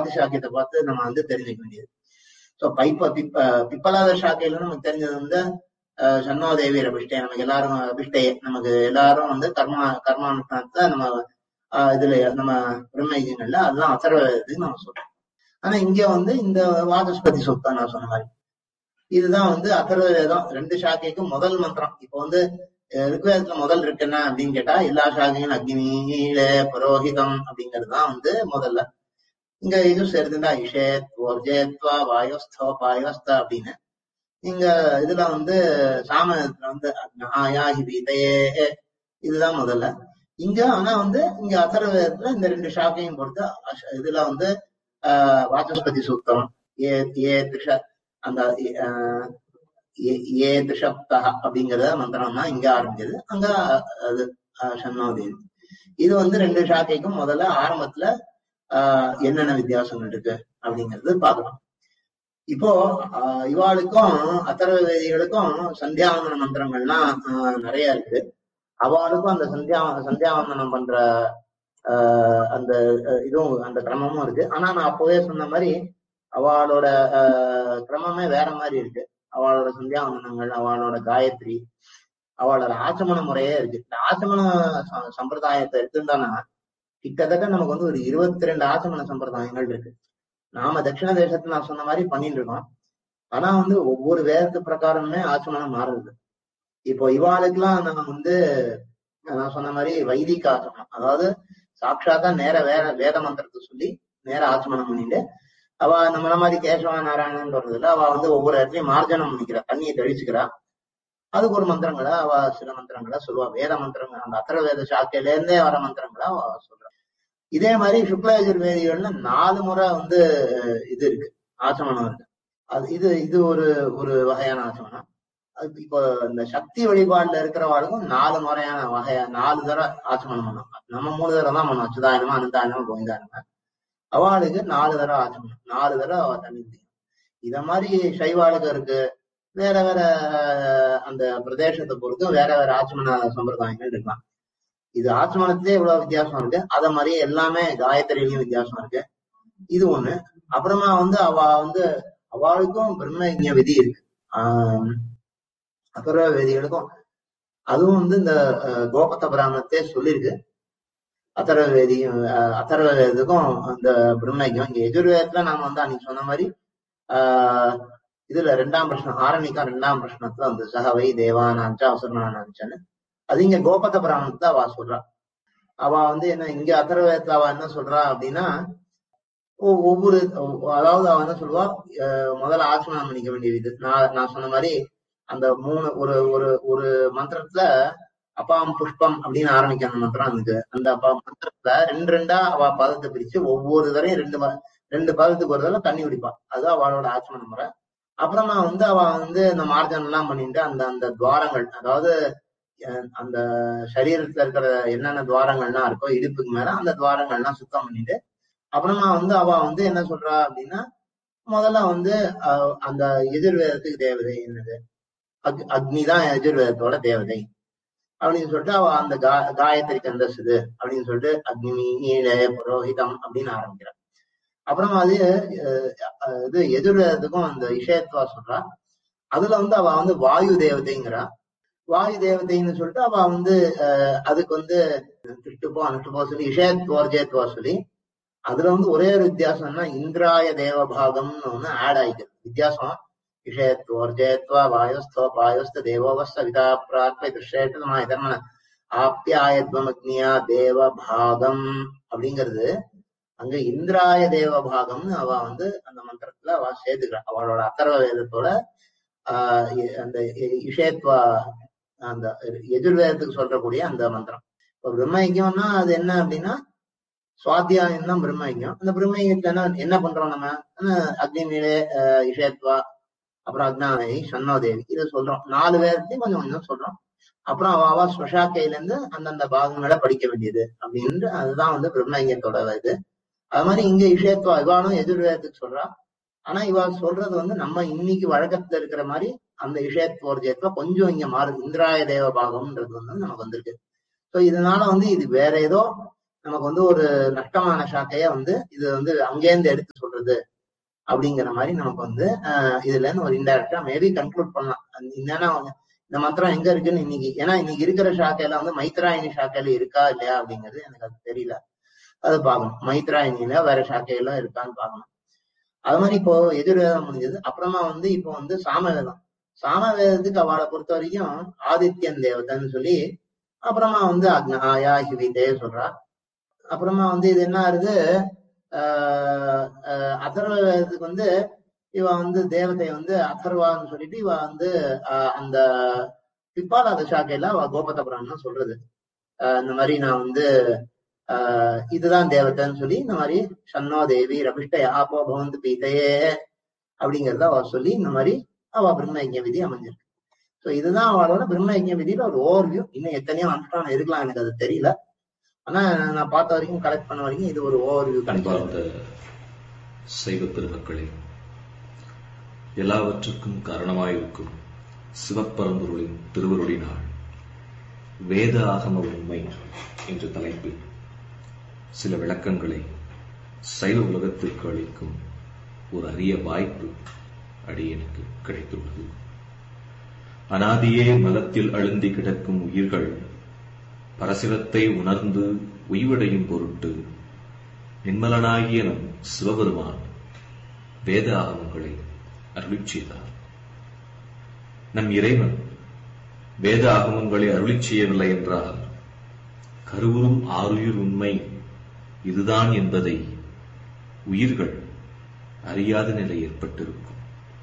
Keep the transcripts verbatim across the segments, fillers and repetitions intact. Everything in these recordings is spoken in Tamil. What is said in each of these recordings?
சாக்கியத்தை பார்த்து நம்ம வந்து தெரிஞ்சுக்க வேண்டியது. ஸோ பைப்ப பிப்ப பிப்பலாத சாக்கையில நமக்கு தெரிஞ்சது வந்து சன்னோதேவியர் அபிஷ்டை, நமக்கு எல்லாரும் அபிஷ்டையே, நமக்கு எல்லாரும் வந்து கர்மா கர்மானுஷ்டானத்தை நம்ம ஆஹ் இதுல நம்ம பிரம்மயங்கள்ல அதெல்லாம் அசர்வதுன்னு நம்ம சொல்றோம். ஆனா இங்க வந்து இந்த வாசஸ்பதி சொத்தா நான் சொன்ன மாதிரி இதுதான் வந்து அதர்வ வேதம் ரெண்டு சாக்கைக்கும் முதல் மந்திரம். இப்போ வந்து ருக்வேதத்துல முதல் இருக்குன்னா அப்படின்னு கேட்டா எல்லா சாக்கையும் அக்னியில புரோஹிதம் அப்படிங்கிறதுதான் வந்து முதல்ல. இங்க இது சேர்த்துட்டா இஷேத் ஓர்ஜேத்வா வாயுஸ்தோ பாயுஸ்த அப்படின்னு. இங்க இதுல வந்து சாமத்துல வந்து அக்னாயா ஹிபீதையே இதுதான் முதல்ல. இங்க ஆனா வந்து இங்க அதர்வேதத்துல இந்த ரெண்டு சாக்கையும் பொறுத்து இதுல வந்து ஆஹ் வாசஸ்பதி சூக்தம் ஏ ஏ திஷ அந்த ஏ திஷப்தா அப்படிங்கிற மந்திரம் தான் இங்க ஆரம்பிச்சது. அங்க அது சன்னோதேவி. இது வந்து ரெண்டு சாக்கைக்கும் முதல்ல ஆரம்பத்துல ஆஹ் என்னென்ன வித்தியாசங்கள் இருக்கு அப்படிங்கிறது பார்க்கலாம். இப்போ ஆஹ் இவாளுக்கும் அதர்வ வேதிகளுக்கும் சந்தியாவந்தன மந்திரங்கள்லாம் ஆஹ் நிறைய இருக்கு. அவளுக்கும் அந்த சந்தியா சந்தியாவந்தனம் பண்ற ஆஹ் அந்த இதுவும் அந்த கிரமமும் இருக்கு. ஆனா நான் அப்பவே சொன்ன மாதிரி அவளோட ஆஹ் கிரமமே வேற மாதிரி இருக்கு. அவளோட சந்தியாவந்தனங்கள், அவளோட காயத்ரி, அவளோட ஆச்சமன முறையே இருக்கு. இந்த ஆச்சமன சம்பிரதாயத்தை எடுத்துட்டானா கிட்டத்தட்ட நமக்கு வந்து ஒரு இருபத்தி ரெண்டு ஆச்சமன சம்பிரதாயங்கள் இருக்கு. நாம தட்சிண தேசத்துல நான் சொன்ன மாதிரி பண்ணிட்டு இருக்கோம். ஆனா வந்து ஒவ்வொரு வேதத்து பிரகாரமே ஆச்சமனம் மாறுது. இப்போ இவாளுக்கெல்லாம் நான் வந்து நான் சொன்ன மாதிரி வைதிக ஆச்சமனம், அதாவது சாட்சாத்தா நேர வேற வேத மந்திரத்தை சொல்லி நேர ஆச்சமனம் பண்ணிட்டு அவ நம்மள மாதிரி கேசவா நாராயணன் வர்றதுல அவ வந்து ஒவ்வொரு இடத்துலயும் மார்ஜனம் பண்ணிக்கிறா, தண்ணியை தெளிச்சுக்கிறா. அதுக்கு ஒரு மந்திரங்களை அவ சில மந்திரங்களை சொல்லுவா. வேத மந்திரங்கள் அந்த அத்தர வேத சாக்கையில இருந்தே வர மந்திரங்களை அவ சொல்றா. இதே மாதிரி சுக்லயஜுர்வேதிகள்ல நாலு முறை வந்து இது இருக்கு, ஆச்சமனம் இருக்கு. அது இது இது ஒரு ஒரு வகையான ஆச்சமனம். அது இப்போ இந்த சக்தி வழிபாடுல இருக்கிறவாளுக்கும் நாலு முறையான வகையா நாலு தடவை ஆச்சமனம் பண்ணோம். நம்ம மூணு தடவை தான் பண்ணோம், அச்சுதாயனமா அனந்தாயனமா கோவிந்தாயனமா. அவளுக்கு நாலு தடவை ஆச்சமனம், நாலு தடவை அவ தண்ணி குடிக்கணும். இத மாதிரி சைவாளுக்கு இருக்கு. வேற வேற அந்த பிரதேசத்தை பொறுத்து வேற வேற ஆச்சமன சம்பிரதாயங்கள் இருக்கலாம். இது ஆச்சமனத்திலே இவ்வளவு வித்தியாசம் இருக்கு. அத மாதிரி எல்லாமே காயத்ரியிலையும் வித்தியாசம் இருக்கு. இது ஒண்ணு. அப்புறமா வந்து அவ வந்து அவளுக்கும் பிரம்மயஜ்ஞ விதி இருக்கு. ஆஹ் அதர்வ வேதிகளுக்கும் அதுவும் வந்து இந்த கோபத்த பிராமணத்தே சொல்லியிருக்கு. அதர்வ வேதியும் அதர்வ வேதத்துக்கும் அந்த பிரம்மயஜ்ஞம். இங்க எஜுர்வேதத்துல நாம வந்து அன்னைக்கு சொன்ன மாதிரி ஆஹ் இதுல ரெண்டாம் பிரஷ்னம் ஆரம்பிக்கா ரெண்டாம் பிரஷ்னத்துல வந்து சகவை தேவானாஞ்சா அசுரனானான்னு அது இங்க கோபத்த பிராமணத்துல அவ சொல்றா. அவ வந்து என்ன இங்க அதர்வேதத்துல அவ என்ன சொல்றா அப்படின்னா ஒவ்வொரு அதாவது அவ என்ன சொல்லுவா, முதல்ல ஆச்சமனம் பண்ணிக்க வேண்டியது இது. நான் நான் சொன்ன மாதிரி அந்த மூணு ஒரு ஒரு ஒரு மந்திரத்துல அப்பாம் புஷ்பம் அப்படின்னு ஆரம்பிக்கிற மந்திரம் இருக்கு. அந்த அப்பா மந்திரத்துல ரெண்டு ரெண்டா அவ பதத்தை பிரிச்சு ஒவ்வொரு தரையும் ரெண்டு ரெண்டு பதத்துக்கு ஒரு தடவை தண்ணி குடிப்பா. அது அவளோட ஆச்சமன முறை. அப்புறமா வந்து அவ வந்து இந்த மார்ஜன் எல்லாம் பண்ணிட்டு அந்த அந்த துவாரங்கள், அதாவது அந்த சரீரத்துல இருக்கிற என்னென்ன துவாரங்கள்லாம் இருக்கோ இடுப்புக்கு மேல அந்த துவாரங்கள்லாம் சுத்தம் பண்ணிட்டு அப்புறமா வந்து அவ வந்து என்ன சொல்றா அப்படின்னா முதல்ல வந்து அஹ் அந்த எதிர்வேதத்துக்கு தேவதை என்னது அக் அக்னிதான் எதிர்வேதத்தோட தேவதை அப்படின்னு சொல்லிட்டு அவ அந்த கா காயத்ரி கந்தசுது அப்படின்னு சொல்லிட்டு அக்னி நீல புரோஹிதம் அப்படின்னு ஆரம்பிக்கிறான். அப்புறமா அது இது எதிர்வேதத்துக்கும் அந்த இஷயத்வா சொல்றா. அதுல வந்து அவ வந்து வாயு தேவதைங்கிறா. வாயு தேவதைன்னு சொல்லிட்டு அவ வந்து அஹ் அதுக்கு வந்து திருட்டுப்போ அனுஷ்டுப்போ சொல்லி இஷயத்வோர்ஜேத்வா சொல்லி அதுல வந்து ஒரே ஒரு வித்தியாசம்னா இந்திராய தேவ பாகம்னு ஒண்ணு ஆட் ஆயிடுது. வித்தியாசம் இஷயத்வோர்ஜேத்வா வாயுஸ்தோ பாயுஸ்த தேவோவஸ்த விதா பிராத்வை திருஷேட்டமா இதர்மன ஆப்யாயத்வமக்னியா தேவ பாகம் அப்படிங்கிறது அங்க இந்திராய தேவ பாகம்னு அவ வந்து அந்த மந்திரத்துல அவ சேர்த்துக்கிறான். அவளோட அதர்வ வேதத்தோட ஆஹ் அந்த இஷயத்வா அந்த எதிர்வேதத்துக்கு சொல்றக்கூடிய அந்த மந்திரம். இப்போ பிரம்மயஜ்யம்னா அது என்ன அப்படின்னா சுவாத்தியாயம் தான் பிரம்மயஜ்யம். அந்த பிரம்மயஜ்யத்துல என்ன பண்றோம் நம்ம அக்னிமீலே இஷயத்வா அப்புறம் அக்னாவை சன்னோதேவி இதை சொல்றோம். நாலு வேதத்தையும் கொஞ்சம் கொஞ்சம் சொல்றோம். அப்புறம் அவ ஸ்வஷாக்கையில இருந்து அந்தந்த பாகங்களை படிக்க வேண்டியது அப்படின்னு அதுதான் வந்து பிரம்மயஜ்யத்தோட இது. அது மாதிரி இங்க இஷயத்வா இவானும் எதிர்வேதத்துக்கு சொல்றா. ஆனா இவா சொல்றது வந்து நம்ம இன்னைக்கு வழக்கத்துல இருக்கிற மாதிரி அந்த இஷயத்வோர்ஜயத்வா கொஞ்சம் இங்க மாறுது. இந்திராய தேவ பாகம்ன்றது வந்து நமக்கு வந்திருக்கு. ஸோ இதனால வந்து இது வேற ஏதோ நமக்கு வந்து ஒரு நஷ்டமான சாக்கைய வந்து இது வந்து அங்கேருந்து எடுத்து சொல்றது அப்படிங்கிற மாதிரி நமக்கு வந்து ஆஹ் இதுல இருந்து ஒரு இன்டைரக்டா மேபி கன்க்ளூட் பண்ணலாம். என்னன்னா இந்த மந்திரம் எங்க இருக்குன்னு இன்னைக்கு, ஏன்னா இன்னைக்கு இருக்கிற சாக்கையில வந்து மைத்ராயணி சாக்கையில இருக்கா இல்லையா அப்படிங்கிறது எனக்கு அது தெரியல. அது பார்க்கணும். மைத்ராயணியில வேற சாக்கையெல்லாம் இருக்கான்னு பார்க்கணும். அது மாதிரி இப்போ எதிர்வேதம் முடிஞ்சது. அப்புறமா வந்து இப்போ வந்து சாமவேதம். சாமவேதத்துக்கு அவளை பொறுத்த வரைக்கும் ஆதித்யன் தேவதைன்னு சொல்லி, அப்புறமா வந்து அக்னாயா ஹிவிதே சொல்றா. அப்புறமா வந்து இது என்ன ஆகுது, ஆஹ் அஹ் அதர்வ வேதத்துக்கு வந்து இவ வந்து தேவதை வந்து அதர்வான்னு சொல்லிட்டு இவ வந்து ஆஹ் அந்த பிப்பாலாத சாக்கையில அவ கோபத புராணம் சொல்றது. ஆஹ் இந்த மாதிரி நான் வந்து ஆஹ் இதுதான் தேவதைன்னு சொல்லி இந்த மாதிரி சன்னோ தேவி ரபிஷ்ட யாப்போ பவந்து பீதையே அப்படிங்கிறத அவ சொல்லி இந்த மாதிரி அவ பிரம்ம யஜ்ஞ விதி அமைஞ்சிருக்கு. ஸோ இதுதான் அவளோட பிரம்ம யஜ்ஞ விதியில ஒரு ஓவர்வியூ. இன்னும் எத்தனையோ அனுஷ்டானம் இருக்கலாம், எனக்கு அது தெரியல. ஆனா நான் பார்த்த வரைக்கும் கலெக்ட் பண்ண வரைக்கும் இது ஒரு ஓவர்வியூ கிடைக்கும். சைவ பெருமக்களே, எல்லாவற்றுக்கும் காரணமாயிருக்கும் சிவப்பரம்பொருளின் திருவருளினால் வேத ஆகம உண்மை என்ற தலைப்பில் சில விளக்கங்களை சைவ உலகத்திற்கு அளிக்கும் ஒரு அரிய வாய்ப்பு அடியனுக்கு கிடைத்துள்ளது. அனாதியே மலத்தில் அழுந்தி கிடக்கும் உயிர்கள் பரசிவத்தை உணர்ந்து உய்வடையும் பொருட்டு நின்மலனாகிய நம் சிவபெருமான் வேத ஆகமங்களை அருளிச் செய்தார். நம் இறைவன் வேத ஆகமங்களை அருளிச் செய்யவில்லை என்றால் கருவுறும் ஆருயிர் உண்மை இதுதான் என்பதை உயிர்கள் அறியாத நிலை ஏற்பட்டிருக்கும்.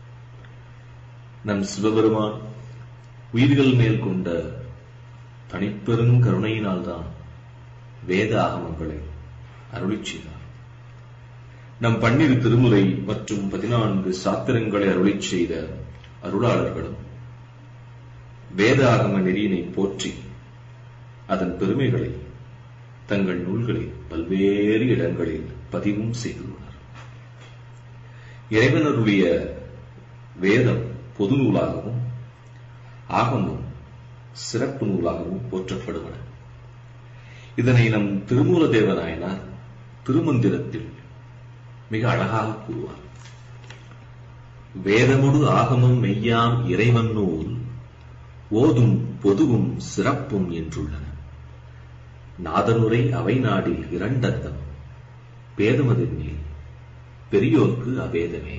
நம் சிவபெருமான் உயிர்கள் மேல் கொண்ட தனிப்பெரும் கருணையினால்தான் வேத ஆகமங்களை அருளிச் செய்தார். நம் பன்னிரு திருமுறை மற்றும் பதினான்கு சாத்திரங்களை அருளிச் செய்த அருளாளர்களும் வேத ஆகம நெறியினை போற்றி அதன் பெருமைகளை தங்கள் நூல்களில் பல்வேறு இடங்களில் பதிவும் செய்துள்ளனர். இறைவனருடைய வேதம் பொது நூலாகவும் ஆகமும் சிறப்பு நூலாகவும் போற்றப்படுவன. இதனை நம் திருமூல தேவநாயனார் திருமந்திரத்தில் மிக அழகாக கூறுவார். வேதமுடு ஆகமும் மெய்யாம் இறைவன் நூல் ஓதும் பொதுவும் சிறப்பும் என்றுள்ளன. நாதனுரை அவை நாடில் இரண்டர்த்தம் பேதமதென்னில் பெரியோர்க்கு அவேதமே.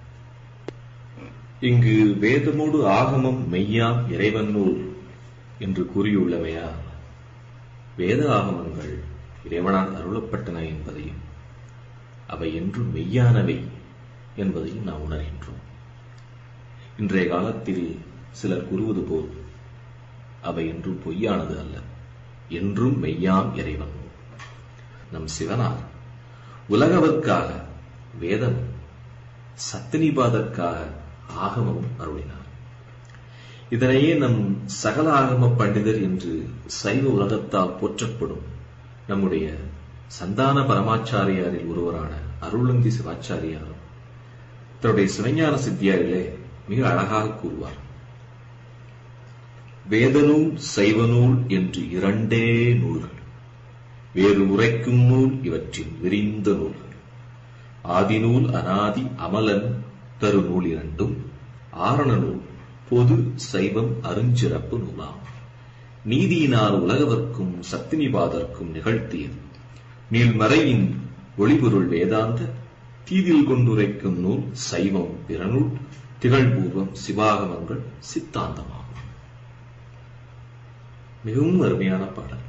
இங்கு வேதமோடு ஆகமம் மெய்யாம் இறைவன் நூல் என்று கூறியுள்ளமையா வேத ஆகமங்கள் இறைவனால் அருளப்பட்டன என்பதையும் அவை என்றும் மெய்யானவை என்பதையும் நாம் உணர்கின்றோம். இன்றைய காலத்தில் சிலர் கூறுவது போல் அவை என்றும் பொய்யானது அல்ல, என்றும் மெய்யாம் இறைவன். நம் சிவனார் உலகவர்க்காக வேதம் சத்தினிபாதற்காக ஆகமமும் அருளினார். இதனையே நம் சகல ஆகம பண்டிதர் என்று சைவ உலகத்தால் போற்றப்படும் நம்முடைய சந்தான பரமாச்சாரியாரில் ஒருவரான அருளந்தி சிவாச்சாரியார் தன்னுடைய சிவஞான சித்தியாரிலே மிக அழகாக கூறுவார். வேதநூல் சைவநூல் என்று இரண்டே நூல்கள், வேறு உரைக்கும் நூல் இவற்றின் விரிந்த நூல்கள். ஆதிநூல் அனாதி அமலன் தரு நூல் இரண்டும், ஆரண நூல் பொது சைவம் அருஞ்சிறப்பு நூலாம். நீதியினால் உலகவர்க்கும் சத்தினிபாதர்க்கும் நிகழ்த்தியது நீள்மறையின் ஒளிபொருள் வேதாந்த தீதில் கொண்டுரைக்கும் நூல் சைவம் பிறநூல் திகழ்பூர்வம் சிவாகமங்கள் சித்தாந்தமாகும். மிகவும் அருமையான பாடல்.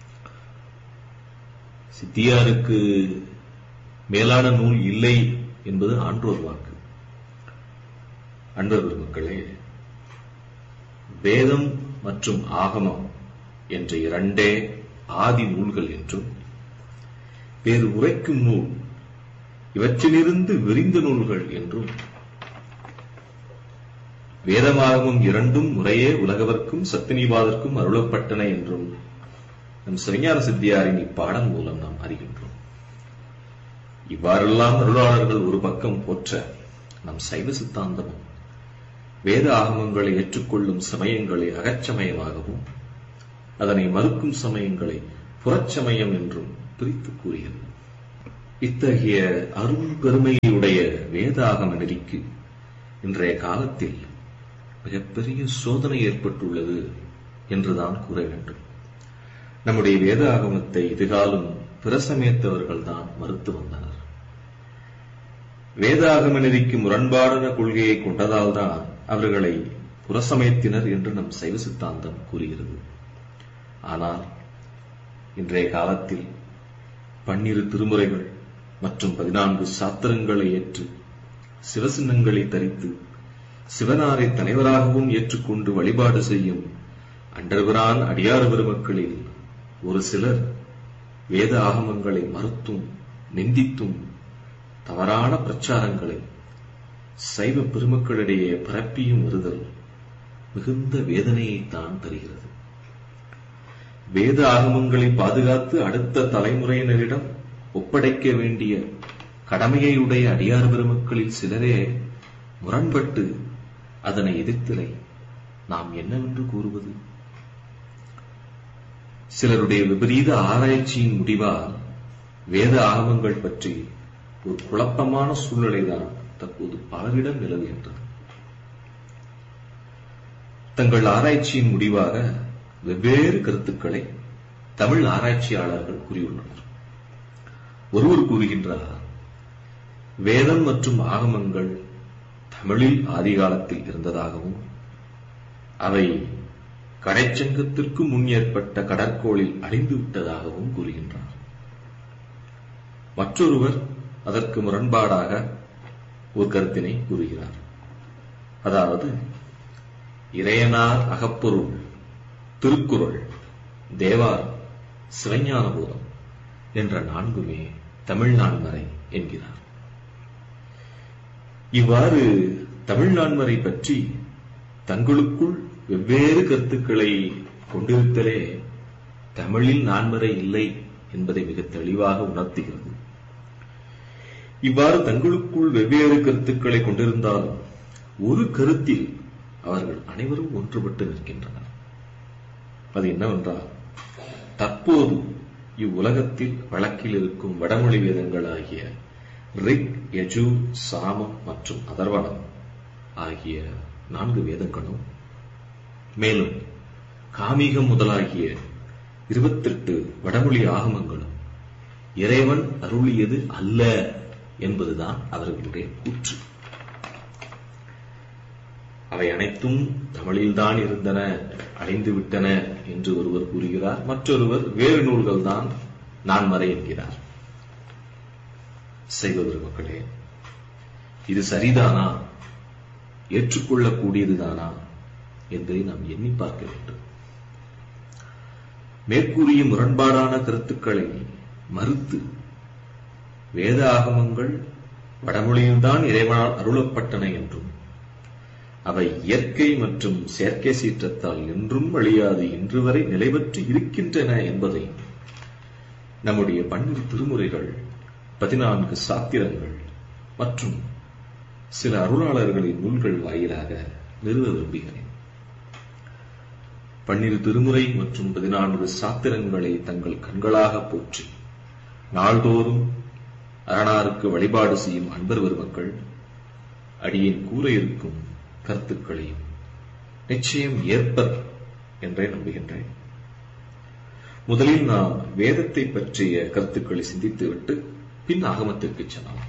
சித்தியாருக்கு மேலான நூல் இல்லை என்பது ஆன்றோர் வாக்கு. அன்பர் பெருமக்களே, வேதம் மற்றும் ஆகமம் என்ற இரண்டே ஆதி நூல்கள் என்றும், வேறு உரைக்கும் நூல் இவற்றிலிருந்து விரிந்த நூல்கள் என்றும், வேதமாகமும் இரண்டும் முறையே உலகவர்க்கும் சத்தினிபாதர்க்கும் அருளப்பட்டன என்றும் நம் சிவஞான சித்தியாரின் இப்பாடல் மூலம் நாம் அறிகின்றோம். இவ்வாறெல்லாம் அருளாளர்கள் ஒரு பக்கம் போற்ற, நம் சைவ சித்தாந்தமும் வேத ஆகமங்களை ஏற்றுக்கொள்ளும் சமயங்களை அகச்சமயமாகவும் அதனை மறுக்கும் சமயங்களை புறச்சமயம் என்றும் பிரித்து கூறுகிறது. இத்தகைய அரும் பெருமையுடைய வேதாகம நெறிக்கு இன்றைய காலத்தில் மிகப்பெரிய சோதனை ஏற்பட்டுள்ளது என்றுதான் கூற வேண்டும். நம்முடைய வேத ஆகமத்தை இதுகாலும் பிரசமேத்தவர்கள் தான் மறுத்து வந்தனர். வேதாகம நெறிக்கு முரண்பாடான கொள்கையை கொண்டதால் தான் அவர்களை புறசமயத்தினர் என்று நம் சைவ சித்தாந்தம் கூறுகிறது. ஆனால் இன்றைய காலத்தில் பன்னிரு திருமுறைகள் மற்றும் பதினான்கு சாத்திரங்களை ஏற்று சிவசின்னங்களை தரித்து சிவனாரை தலைவராகவும் ஏற்றுக்கொண்டு வழிபாடு செய்யும் அண்டர்பிரான் அடியார் பெருமக்களில் ஒரு சிலர் வேத ஆகமங்களை மறுத்தும் நிந்தித்தும் தவறான பிரச்சாரங்களை சைவ பெருமக்களிடையே பரப்பியும் வருதல் மிகுந்த வேதனையைத்தான் தருகிறது. வேத ஆகமங்களை பாதுகாத்து அடுத்த தலைமுறையினரிடம் ஒப்படைக்க வேண்டிய கடமையுடைய அடியார் பெருமக்களில் சிலரே முரண்பட்டு அதனை எதிர்த்தலை நாம் என்னவென்று கூறுவது? சிலருடைய விபரீத ஆராய்ச்சியின் முடிவால் வேத ஆகமங்கள் பற்றி ஒரு குழப்பமான சூழ்நிலைதான் தற்போது பலரிடம் நிலவுகின்றது. தங்கள் ஆராய்ச்சியின் முடிவாக வெவ்வேறு கருத்துக்களை தமிழ் ஆராய்ச்சியாளர்கள் கூறியுள்ளனர். ஒருவர் கூறுகின்றார், வேதம் மற்றும் ஆகமங்கள் தமிழில் ஆதிகாலத்தில் இருந்ததாகவும் அவை கடைச்சங்கத்திற்கு முன் ஏற்பட்ட கடற்கோளில் அழிந்து விட்டதாகவும் கூறுகின்றார். மற்றொருவர் அதற்கு முரண்பாடாக ஒரு கருத்தினை கூறுகிறார். அதாவது இறையனார் அகப்பொருள், திருக்குறள், தேவாரம், சிவஞான போதம் என்ற நான்குமே தமிழ் நான்மறை என்கிறார். இவ்வாறு தமிழ் நான்மறை பற்றி தங்களுக்குள் வெவ்வேறு கருத்துக்களை கொண்டிருத்தலே தமிழில் நான்மறை இல்லை என்பதை மிக தெளிவாக உணர்த்துகிறது. இவ்வாறு தங்களுக்குள் வெவ்வேறு கருத்துக்களை கொண்டிருந்தாலும் ஒரு கருத்தில் அவர்கள் அனைவரும் ஒன்றுபட்டு நிற்கின்றனர். அது என்னவென்றால், தற்போது இவ்வுலகத்தில் வழக்கில் இருக்கும் வடமொழி வேதங்கள் ஆகிய ரிக், யஜு, சாமம் மற்றும் அதர்வணம் ஆகிய நான்கு வேதங்களும் மேலும் காமிகம் முதலாகிய இருபத்தெட்டு வடமொழி ஆகமங்களும் இறைவன் அருளியது அல்ல என்பதுதான் அவர்களுடைய கூற்று. அவை அனைத்தும் தமிழில்தான் இருந்தன, அழிந்துவிட்டன என்று ஒருவர் கூறுகிறார். மற்றொருவர் வேறு நூல்கள் தான் நான்மறை என்கிறார். சைவ பெருமக்களே, இது சரிதானா, ஏற்றுக்கொள்ளக்கூடியதுதானா என்பதை நாம் எண்ணி பார்க்க வேண்டும். மேற்கூறிய முரண்பாடான கருத்துக்களை மறுத்து வேத ஆகமங்கள் வடமொழியில்தான் இறைவனால் அருளப்பட்டன என்றும் அவை இயற்கை மற்றும் செயற்கை சீற்றத்தால் என்றும் அழியாது இன்று வரை நிலைபெற்று இருக்கின்றன என்பதை நம்முடைய பன்னிரு திருமுறைகள், பதினான்கு சாத்திரங்கள் மற்றும் சில அருளாளர்களின் நூல்கள் வாயிலாக நிறுவ விரும்புகிறேன். பன்னிரு திருமுறை மற்றும் பதினான்கு சாத்திரங்களை தங்கள் கண்களாக போற்றி நாள்தோறும் அரணாருக்கு வழிபாடு செய்யும் அன்பர் பெருமக்கள் அடியேன் கூற இருக்கும் கருத்துக்களையும் நிச்சயம் ஏற்பர் என்றே நம்புகின்றேன். முதலில் நாம் வேதத்தை பற்றிய கருத்துக்களை சிந்தித்துவிட்டு பின் ஆகமத்திற்கு செல்லலாம்.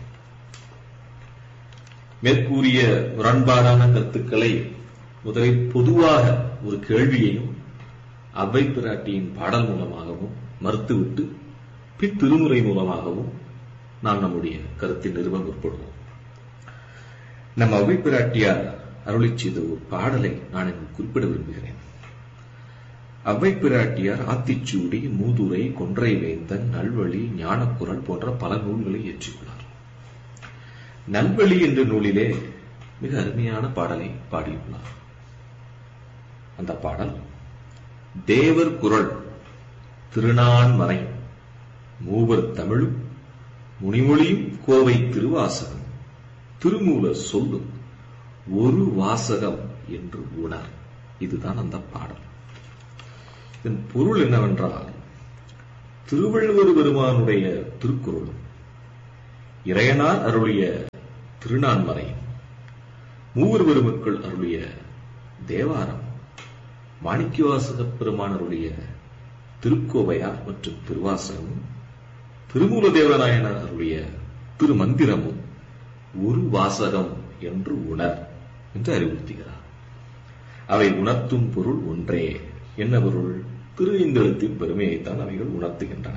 மேற்கூறிய முரண்பாடான கருத்துக்களை முதலில் பொதுவாக ஒரு கேள்வியையும் அவ்வை பிராட்டியின் பாடல் மூலமாகவும் மறுத்துவிட்டு பின் திருமுறை மூலமாகவும் நாம் நம்முடைய கருத்தில் நிறுவ முற்படுவோம். நம் அவ்வை பிராட்டியார் அருளி செய்த ஒரு பாடலை நான் இங்கு குறிப்பிட விரும்புகிறேன். அவ்வை பிராட்டியார் ஆத்திச்சூடி, மூதுரை, கொன்றை வேந்தன், நல்வழி, ஞானக்குரல் போன்ற பல நூல்களை இயற்றியுள்ளார். நல்வழி என்ற நூலிலே மிக அருமையான பாடலை பாடியுள்ளார். அந்த பாடல், தேவர் குரல் திருநான்மறை மூவர் தமிழும் முனிமொழியும் கோவை திருவாசகம் திருமூல சொல்லும் ஒரு வாசகம் என்று உணர். இதுதான் அந்த பாடல். இதன் பொருள் என்னவென்றால், திருவள்ளுவர் பெருமானுடைய திருக்குறளும் இறையனார் அருளிய திருநான்மறையும் மூவர் பெருமக்கள் அருளிய தேவாரம் மாணிக்கவாசகப் பெருமான் அருளிய திருக்கோவையார் மற்றும் திருவாசகமும் திருமூல தேவநாயனார் அருளிய திருமந்திரமும் ஒரு வாசகம் என்று உணர் என்று அறிவுறுத்துகிறார். அவை உணர்த்தும் பொருள் ஒன்றே. என்ன பொருள்? திரு ஐந்தெழுத்தின் பெருமையைத்தான் அவைகள் உணர்த்துகின்றன.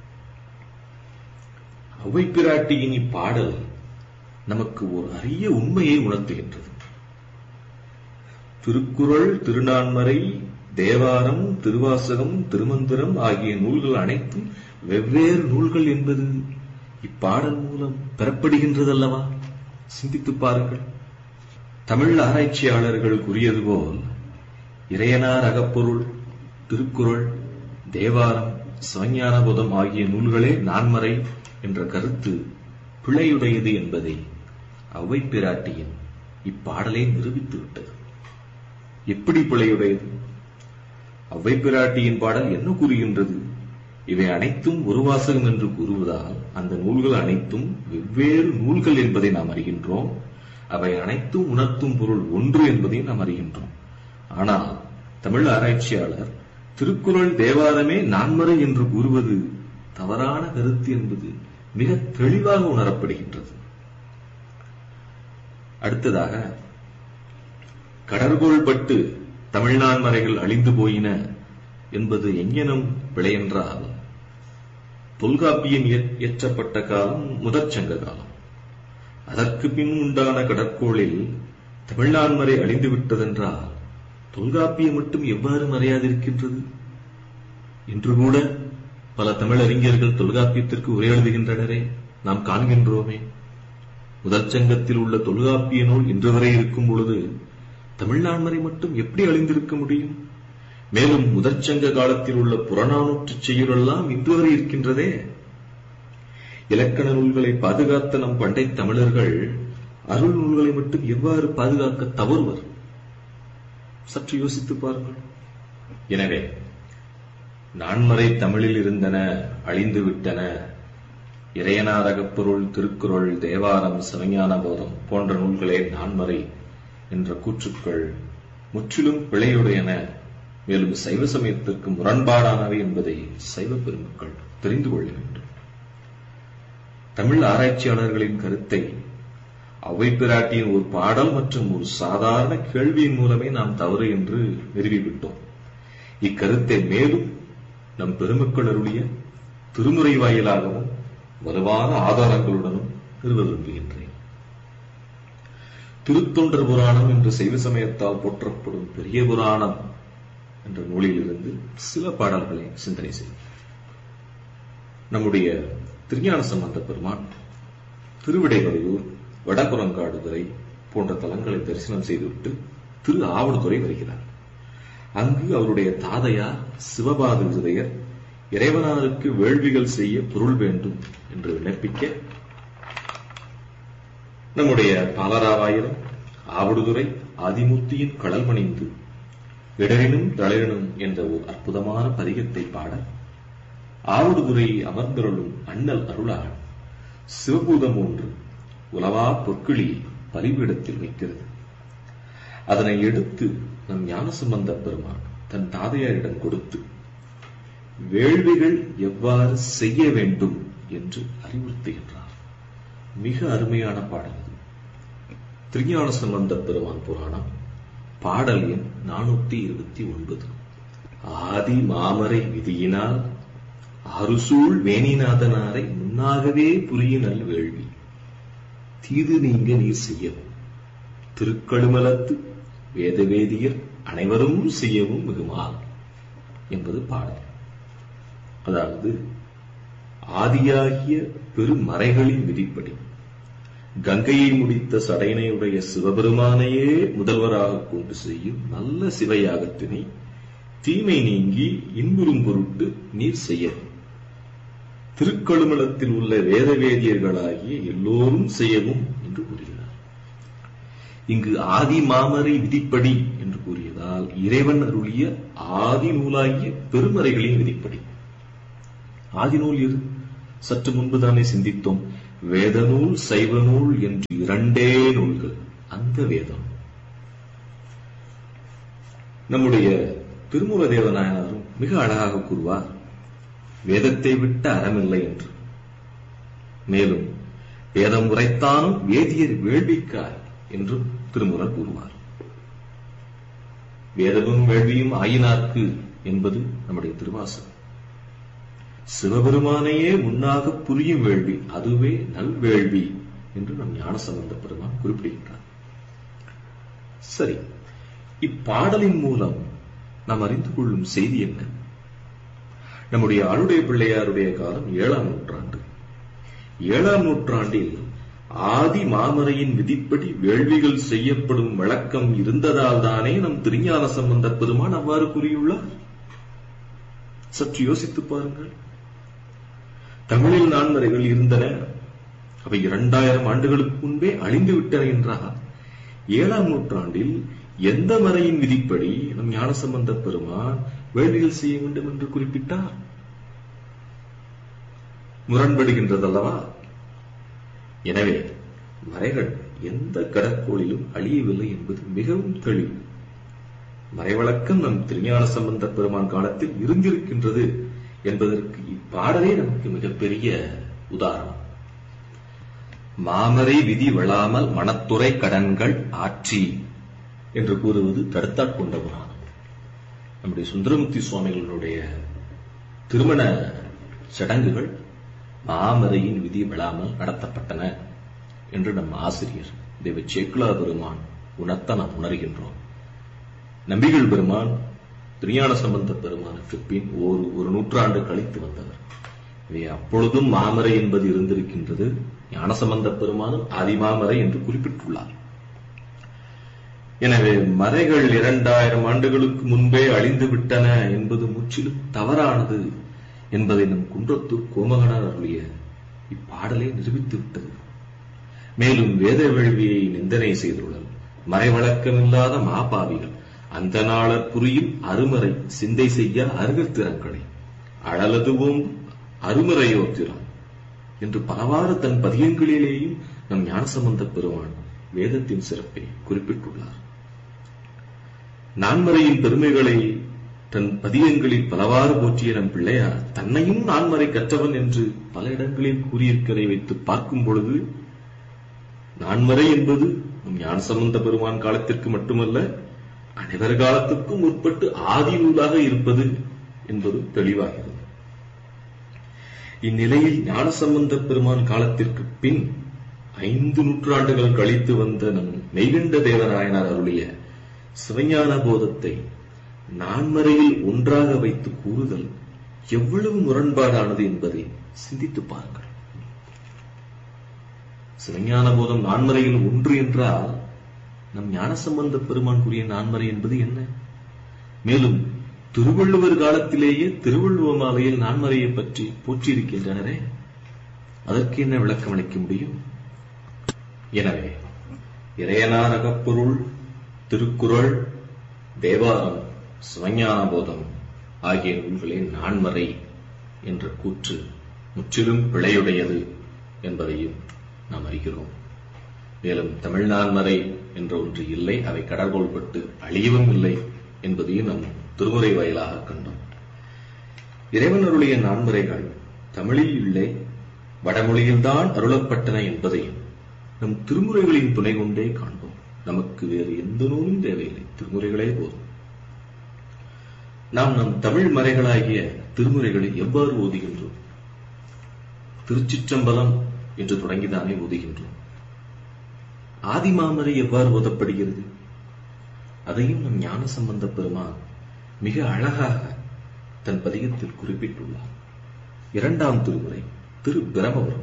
அவ்வை பிராட்டியின் இப்பாடல் நமக்கு ஒரு அரிய உண்மையை உணர்த்துகின்றது. திருக்குறள், திருநான்மறை, தேவாரம், திருவாசகம், திருமந்திரம் ஆகிய நூல்கள் அனைத்தும் வெவ்வேறு நூல்கள் என்பது இப்பாடல் மூலம் பெறப்படுகின்றதல்லவா? சிந்தித்து பாருங்கள். தமிழ் ஆராய்ச்சியாளர்கள் கூறியது போல் இறையனார் அகப்பொருள், திருக்குறள், தேவாரம், சிவஞானபோதம் ஆகிய நூல்களே நான்மறை என்ற கருத்து பிழையுடையது என்பதை அவ்வை பிராட்டியின் இப்பாடலை நிரூபித்து விட்டது. எப்படி பிழையுடையது? அவ்வை பிராட்டியின் பாடல் என்ன கூறுகின்றது? இவை அனைத்தும் ஒரு வாசகம் என்று கூறுவதால் அந்த நூல்கள் அனைத்தும் வெவ்வேறு நூல்கள் என்பதை நாம் அறிகின்றோம். அவை அனைத்தும் உணர்த்தும் பொருள் ஒன்று என்பதை நாம் அறிகின்றோம். ஆனால் தமிழ் ஆராய்ச்சியாளர் திருக்குறள், தேவாரமே நான்மறை என்று கூறுவது தவறான கருத்து என்பது மிக தெளிவாக உணரப்படுகின்றது. அடுத்ததாக, கடற்கோள் பட்டு தமிழ் நான்மறைகள் அழிந்து போயின என்பது எங்கெனும் பிழையென்றால், தொல்காப்பியம் இயற்றப்பட்ட காலம் முதற்சங்க காலம். அதற்கு பின் உண்டான கடற்கோளில் தமிழ்நான்மறை அழிந்து விட்டதென்றால் தொல்காப்பியம் மட்டும் எவ்வாறு மறையாதிருக்கின்றது? இன்று கூட பல தமிழறிஞர்கள் தொல்காப்பியத்திற்கு உரை எழுதுகின்றனரே, நாம் காண்கின்றோமே. முதற்சங்கத்தில் உள்ள தொல்காப்பிய நூல் இன்று வரை இருக்கும் பொழுது தமிழ்நான்மறை மட்டும் எப்படி அழிந்திருக்க முடியும்? மேலும் முதற்சங்க காலத்தில் உள்ள புறநானூற்று செய்யுளெல்லாம் இன்று வரை இருக்கின்றதே. இலக்கண நூல்களை பாதுகாத்த நம் பண்டை தமிழர்கள் அருள் நூல்களை மட்டும் எவ்வாறு பாதுகாக்க தவறுவர்? சற்று யோசித்து பாருங்கள். எனவே நான்மறை தமிழில் இருந்தன, அழிந்து விட்டன. இறையனார் அகப்பொருள், திருக்குறள், தேவாரம், சிவஞானபோதம் போன்ற நூல்களே நான்மறை என்ற கூற்றுக்கள் முற்றிலும் பிழையுடையன, மேலும் சைவ சமயத்திற்கு முரண்பாடானவை என்பதை சைவ பெருமக்கள் தெரிந்து கொள்ள வேண்டும். தமிழ் ஆராய்ச்சியாளர்களின் கருத்தை அவ்வை பிராட்டியின் ஒரு பாடல் மற்றும் ஒரு சாதாரண கேள்வியின் மூலமே நாம் தவறு என்று நிறுவிவிட்டோம். இக்கருத்தை மேலும் நம் பெருமக்கள் அருளிய திருமுறை வாயிலாகவும் வலுவான ஆதாரங்களுடனும் நிறுவ விரும்புகின்றேன். திருத்தொண்டர் புராணம் என்று சைவ சமயத்தால் போற்றப்படும் பெரிய புராணம் என்ற நூலிலிருந்து சில பாடல்களை சிந்தனை செய்யும். நம்முடைய திருஞான சம்பந்த பெருமான் திருவிடைவரையூர், வடபுறங்காடுதுறை போன்ற தலங்களை தரிசனம் செய்துவிட்டு திரு ஆவடுதுறை வருகிறார். அங்கு அவருடைய தாதையார் சிவபாத விருதையர் இறைவனாருக்கு வேள்விகள் செய்ய பொருள் வேண்டும் என்று விண்ணப்பிக்க, நம்முடைய பாலராவாயிரம் ஆவடுதுறை ஆதிமூர்த்தியின் கடல் மணிந்து இடரினும் தளரினும் என்ற ஒரு அற்புதமான பதிகத்தை பாட, ஆவடுதுறை அமர்ந்தருளும் அண்ணல் அருளால் சிவபூதம் ஒன்று உலவா பொற்கிளி பலிபீடத்தில் வைக்கிறது. அதனை எடுத்து நம் ஞானசம்பந்த பெருமான் தன் தாதையாரிடம் கொடுத்து வேள்விகள் எவ்வாறு செய்ய வேண்டும் என்று அறிவுறுத்துகின்றார். மிக அருமையான பாடல். திருஞான சம்பந்த பெருமான் புராணம், பாடல் எண் நானூத்தி இருபத்தி ஒன்பது. ஆதி மாமரை விதியினால் அருசூழ் வேணிநாதனாரை முன்னாகவே புரியினல் வேள்வி தீது நீங்க நீர் செய்யவும் திருக்கழுமலத்து வேதவேதியர் அனைவரும் செய்யவும் மிகுமால் என்பது பாடல். அதாவது, ஆதியாகிய பெருமறைகளின் விதிப்படி கங்கையை முடித்த சடையனையுடைய சிவபெருமானையே முதல்வராக கொண்டு செய்யும் நல்ல சிவயாகத்தினை தீமை நீங்கி இன்புறும் பொருட்டு நீர் செய்யவும் திருக்கழுமலத்தில் உள்ள வேதவேதியர்களாகிய எல்லோரும் செய்யவும் என்று கூறுகிறார். இங்கு ஆதி மாமரை விதிப்படி என்று கூறியதால் இறைவன் அருளிய ஆதி நூலாகிய பெருமறைகளின் விதிப்படி. ஆதிநூல் எது? சற்று முன்புதானே சிந்தித்தோம். வேத நூல் சைவ நூல் என்று இரண்டே நூல்கள். அந்த வேதம் நம்முடைய திருமூல தேவநாயனாரும் மிக அழகாக கூறுவார், வேதத்தை விட்ட அறமில்லை என்று. மேலும் வேதம் உரைத்தானும் வேதியர் வேள்விக்காய் என்றும் திருமூலர் கூறுவார். வேதமும் வேள்வியும் ஆயினார்க்கு என்பது நம்முடைய திருவாசகம். சிவபெருமானையே முன்னாக புரியும் வேள்வி, அதுவே நல்வேள்வி என்று நம் ஞானசம்பந்த பெருமான் குறிப்பிடுகின்றார். சரி, இப்பாடலின் மூலம் நாம் அறிந்து கொள்ளும் செய்தி என்ன? நம்முடைய ஆளுடைய பிள்ளையாருடைய காலம் ஏழாம் நூற்றாண்டு. ஏழாம் நூற்றாண்டில் ஆதி மாமரையின் விதிப்படி வேள்விகள் செய்யப்படும் வழக்கம் இருந்ததால் தானே நம் திருஞான சம்பந்த பெருமான் அவ்வாறு கூறியுள்ளார். சற்று யோசித்து பாருங்கள். தமிழில் நான்மறைகள் இருந்தன, அவை இரண்டாயிரம் ஆண்டுகளுக்கு முன்பே அழிந்து விட்டன என்றால் ஏழாம் நூற்றாண்டில் எந்த மறையின் விதிப்படி நம் ஞானசம்பந்த பெருமான் வேள்விகள் செய்ய வேண்டும் என்று குறிப்பிட்டார்? முரண்படுகின்றதல்லவா? எனவே மறைகள் எந்த கடற்கோளிலும் அழியவில்லை என்பது மிகவும் தெளிவு. மறைவழக்கம் நம் திருஞான சம்பந்த பெருமான் காலத்தில் இருந்திருக்கின்றது என்பதற்கு இப்பாடலே நமக்கு மிகப்பெரிய உதாரணம். மாமரை விதி வளாமல் மனத்துறை கடன்கள் ஆற்றி என்று கூறுவது தடுத்தாட்கொண்ட புராணம். நம்முடைய சுந்தரமூர்த்தி சுவாமிகளுடைய திருமண சடங்குகள் மாமரையின் விதி விழாமல் நடத்தப்பட்டன என்று நம் ஆசிரியர் தேவ சேக்குலா பெருமான் உணர்த்த நாம் உணர்கின்றோம். நம்பிகள் பெருமான் திருஞான சம்பந்த பெருமானுக்கு பின் ஒரு ஒரு நூற்றாண்டு கழித்து வந்தவர். அப்பொழுதும் மாமரை என்பது இருந்திருக்கின்றது. ஞானசம்பந்த பெருமானும் ஆதிமாமரை என்று குறிப்பிட்டுள்ளார். எனவே மறைகள் இரண்டாயிரம் ஆண்டுகளுக்கு முன்பே அழிந்து விட்டன என்பது முற்றிலும் தவறானது என்பதை நம் குன்றத்தூர் கோமகனார் அருளிய இப்பாடலை நிரூபித்து விட்டது. மேலும் வேத வேள்வியை நிந்தனை செய்துள்ளல், மறைவழக்கமில்லாத மாபாவிகள் அந்த நாளர் புரியும் அருமறை சிந்தை செய்ய அருகர் திறங்களை அழலதுவோம் அருமறையோ திறம் என்று பலவாறு தன் பதியங்களிலேயும் நம் ஞானசம்பந்த பெருமான் வேதத்தின் சிறப்பை குறிப்பிட்டுள்ளார். நான்மறையின் பெருமைகளை தன் பதியங்களில் பலவாறு போற்றிய நம் பிள்ளையார் தன்னையும் நான்மறை கற்றவன் என்று பல இடங்களில் கூறியிருக்கிறதை வைத்து பார்க்கும் பொழுது நான்மறை என்பது நம் ஞானசம்பந்த பெருமான் காலத்திற்கு மட்டுமல்ல, அனைவர் காலத்துக்கும் முற்பட்டு ஆதி நூலாக இருப்பது என்பது தெளிவாகிறது. இந்நிலையில் ஞானசம்பந்த பெருமான் காலத்திற்கு பின் ஐந்து நூற்றாண்டுகள் கழித்து வந்த நம் மெய்கண்ட தேவநாயனார் அருளிய சிவஞான போதத்தை நான்மறையில் ஒன்றாக வைத்து கூறுதல் எவ்வளவு முரண்பாடானது என்பதை சிந்தித்து பாருங்கள். சிவஞான போதம் நான்மறையில் ஒன்று என்றால் நம் ஞானசம்பந்த பெருமான் கூறிய நான்மறை என்பது என்ன? மேலும் திருவள்ளுவர் காலத்திலேயே திருவள்ளுவ மாலையில் நான்மறையை பற்றி போற்றியிருக்கின்றனரே, அதற்கு என்ன விளக்கம் அளிக்க முடியும்? எனவே இறையனார் அகப்பொருள், திருக்குறள், தேவாரம், சிவஞான போதம் ஆகிய நூல்களே நான்மறை என்ற கூற்று முற்றிலும் பிழையுடையது என்பதையும் நாம் அறிகிறோம். மேலும் தமிழ் நான்மறை என்ற ஒன்று இல்லை, அவை கடற்கோள்பட்டு அழியவும் இல்லை என்பதையும் நாம் திருமுறை வாயிலாக கண்டோம். இறைவனருடைய நான்மறைகள் தமிழில் இல்லை, வடமொழியில்தான் அருளப்பட்டன என்பதையும் நம் திருமுறைகளின் துணை கொண்டே காண்போம். நமக்கு வேறு எந்த நூலும் தேவையில்லை, திருமுறைகளே போதும். நாம் நம் தமிழ் மறைகளாகிய திருமுறைகளை எவ்வாறு ஓதுகின்றோம்? திருச்சிற்றம்பலம் என்று தொடங்கிதானே ஓதுகின்றோம். ஆதிமாமரை எவ்வாறு ஓதப்படுகிறது? அதையும் நம் ஞானசம்பந்த பெருமான் மிக அழகாக தன் பதிகத்தில் குறிப்பிட்டுள்ளார். இரண்டாம் திருமுறை திரு பிரமபுரம்.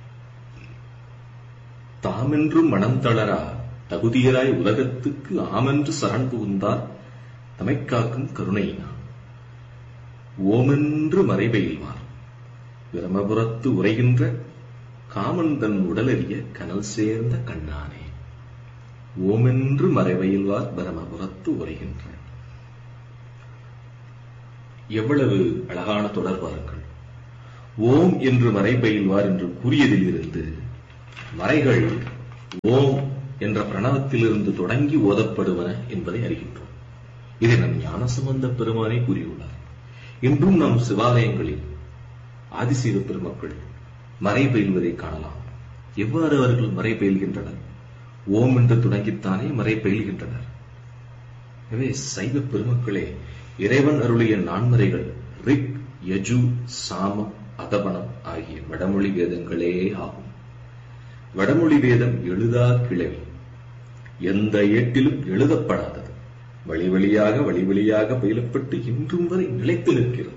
தாமென்றும் மனம் தளரா தகுதியராய் உலகத்துக்கு ஆமென்று சரண் புகுந்தார் தமைக்காக்கும் கருணையினான் ஓமென்று மறைபெய்வார் பிரமபுரத்து உரைகின்ற காமன் தன் உடலறிய கனல் சேர்ந்த கண்ணானே. ஓமென்று மறைவயில்வார் பிரமபுரத்து உரைகின்ற. எவ்வளவு அழகான தொடர் பாருங்கள். ஓம் என்று மறை பயில்வார் என்று கூறியதிலிருந்து மறைகள் ஓம் என்ற பிரணவத்திலிருந்து தொடங்கி ஓதப்படுவன என்பதை அறிகின்றோம். இதை நம் ஞானசம்பந்த பெருமானே கூறியுள்ளார். இன்றும் நம் சிவாலயங்களில் ஆதிசைவ பெருமக்கள் மறை பயில்வதை காணலாம். எவ்வாறு அவர்கள் மறை பயில்கின்றனர்? ஓம் என்று தொடங்கித்தானே மறை பயில்கின்றனர். எனவே சைவ பெருமக்களே, இறைவன் அருளிய நான்மறைகள் ரிக், யஜு, சாமம், அதபணம் ஆகிய வடமொழி வேதங்களே ஆகும். வடமொழி வேதம் எழுதா கிளவி, எந்த ஏட்டிலும் எழுதப்படாதது, வழி வழியாக வழி வழியாக பயிலப்பட்டு இன்றும் வரை நிலைத்து நிற்கிறது.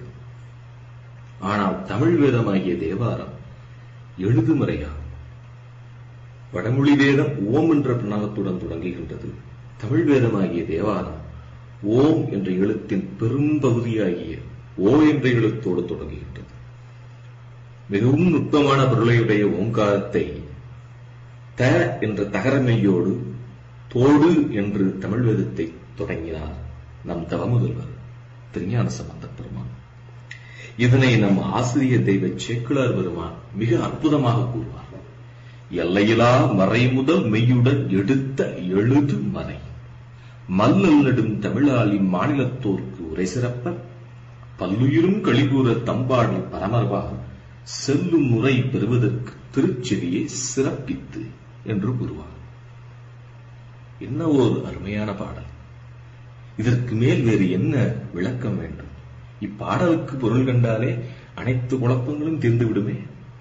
ஆனால் தமிழ் வேதமாகிய தேவாரம் எழுதுமுறையாகும். வடமொழி வேதம் ஓம் என்ற பிரணவத்துடன் தொடங்குகின்றது. தமிழ் வேதமாகிய தேவாரம் ஓம் என்ற எழுத்தின் பெரும் பகுதியாகிய ஓ என்ற எழுத்தோடு தொடங்குகின்றது. மிகவும் நுட்பமான பொருளையுடைய ஓங்காரத்தை த என்ற தகரமையோடு தோடு என்று தமிழ் வேதத்தை தொடங்கினார் நம் தவமுதல்வர் திருஞான சம்பந்த பெருமான். இதனை நம் ஆசிரியர் தெய்வ சேக்கிழார் பெருமான் மிக அற்புதமாக கூறுவார். எல்லையிலா மறை முதல் மெய்யுடன் எடுத்த எழுது மறை மல்லல் நெடும் தமிழாளி மாநிலத்தோர்க்கு உரை சிறப்ப பல்லுயிரும் கழிகூற தம்பாடி பரமர்வாக செல்லும் முறை பெறுவதற்கு திருச்செவியை சிறப்பித்து என்று கூறுவார். என்ன ஒரு அருமையான பாடல்! இதற்கு மேல் வேறு என்ன விளக்கம் வேண்டும்? இப்பாடலுக்கு பொருள் கண்டாலே அனைத்து குழப்பங்களும் தீர்ந்து விடுமே.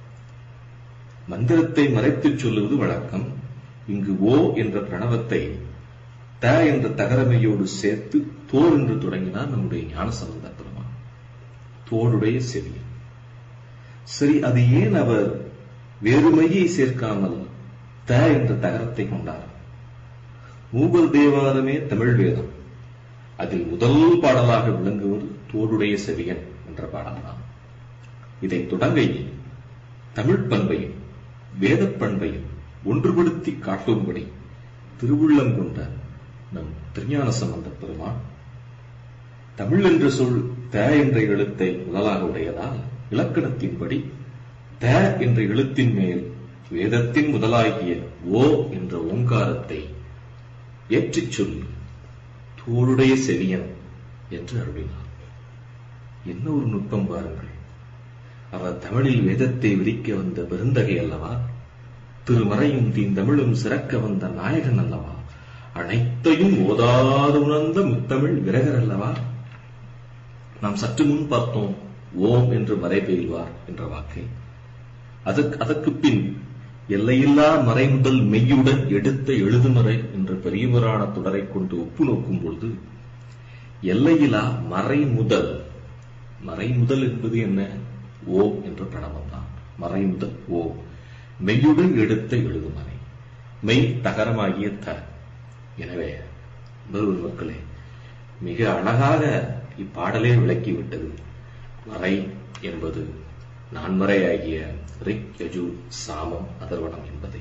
மந்திரத்தை மறைத்துச் சொல்லுவது வழக்கம். இங்கு ஓ என்ற பிரணவத்தை த என்ற தகரமையோடு சேர்த்து தோல் என்று தொடங்கினார் நம்முடைய ஞானசம்பந்த பெருமான். தோளுடைய செவியன். சரி, அது ஏன் அவர் வேறு மையை சேர்க்காமல் த என்ற தகரத்தை கொண்டார்? மூவர் தேவாரமே தமிழ் வேதம். அதில் முதல் பாடலாக விளங்குவது தோளுடைய செவியன் என்ற பாடல்தான். இதை தொடங்கையில் தமிழ் பண்பையும் வேத பண்பையும் ஒன்றுபடுத்தி காட்டும்படி திருவுள்ளம் கொண்ட நம் திருஞான சம்பந்த பெருமான் தமிழ் என்ற சொல் த என்ற எழுத்தை முதலாக உடையதால் இலக்கணத்தின்படி த என்ற எழுத்தின் மேல் வேதத்தின் முதலாகிய ஓ என்ற ஓங்காரத்தை ஏற்றிச் சொல்லி தோளுடைய செவியன் என்று அருளினார். என்ன ஒரு நுட்பம் பாருங்கள்! அவர் தமிழில் வேதத்தை விரிக்க வந்த பெருந்தகை அல்லவா? திருமறையும் தீந்தமிழும் சிறக்க வந்த நாயகன் அல்லவா? அனைத்தையும் ஓதாது உணர்ந்த முத்தமிழ் விரகர் அல்லவா? நாம் சற்று முன் பார்த்தோம் ஓம் என்று மறை பெய்வார் என்ற வாக்கை. அதற்கு அதற்கு பின் எல்லையில்லா மறை முதல் மெய்யுடன் எடுத்த எழுதுமறை என்ற பெரிய புராண தொடரை கொண்டு ஒப்பு நோக்கும் பொழுது எல்லையிலா மறை முதல், மறை முதல் என்பது என்ன? ஓ என்ற பிரணவம் தான். மறை முதல் ஓ, மெய்யுடன் எடுத்த எழுதுமறை, மெய் தகரமாகிய த. எனவே முதல்வர் மக்களே, மிக அழகாக இப்பாடலே விளக்கிவிட்டது மறை என்பது நான்மறையாகிய ரிக், யஜு, சாமம், அதர்வணம் என்பதை.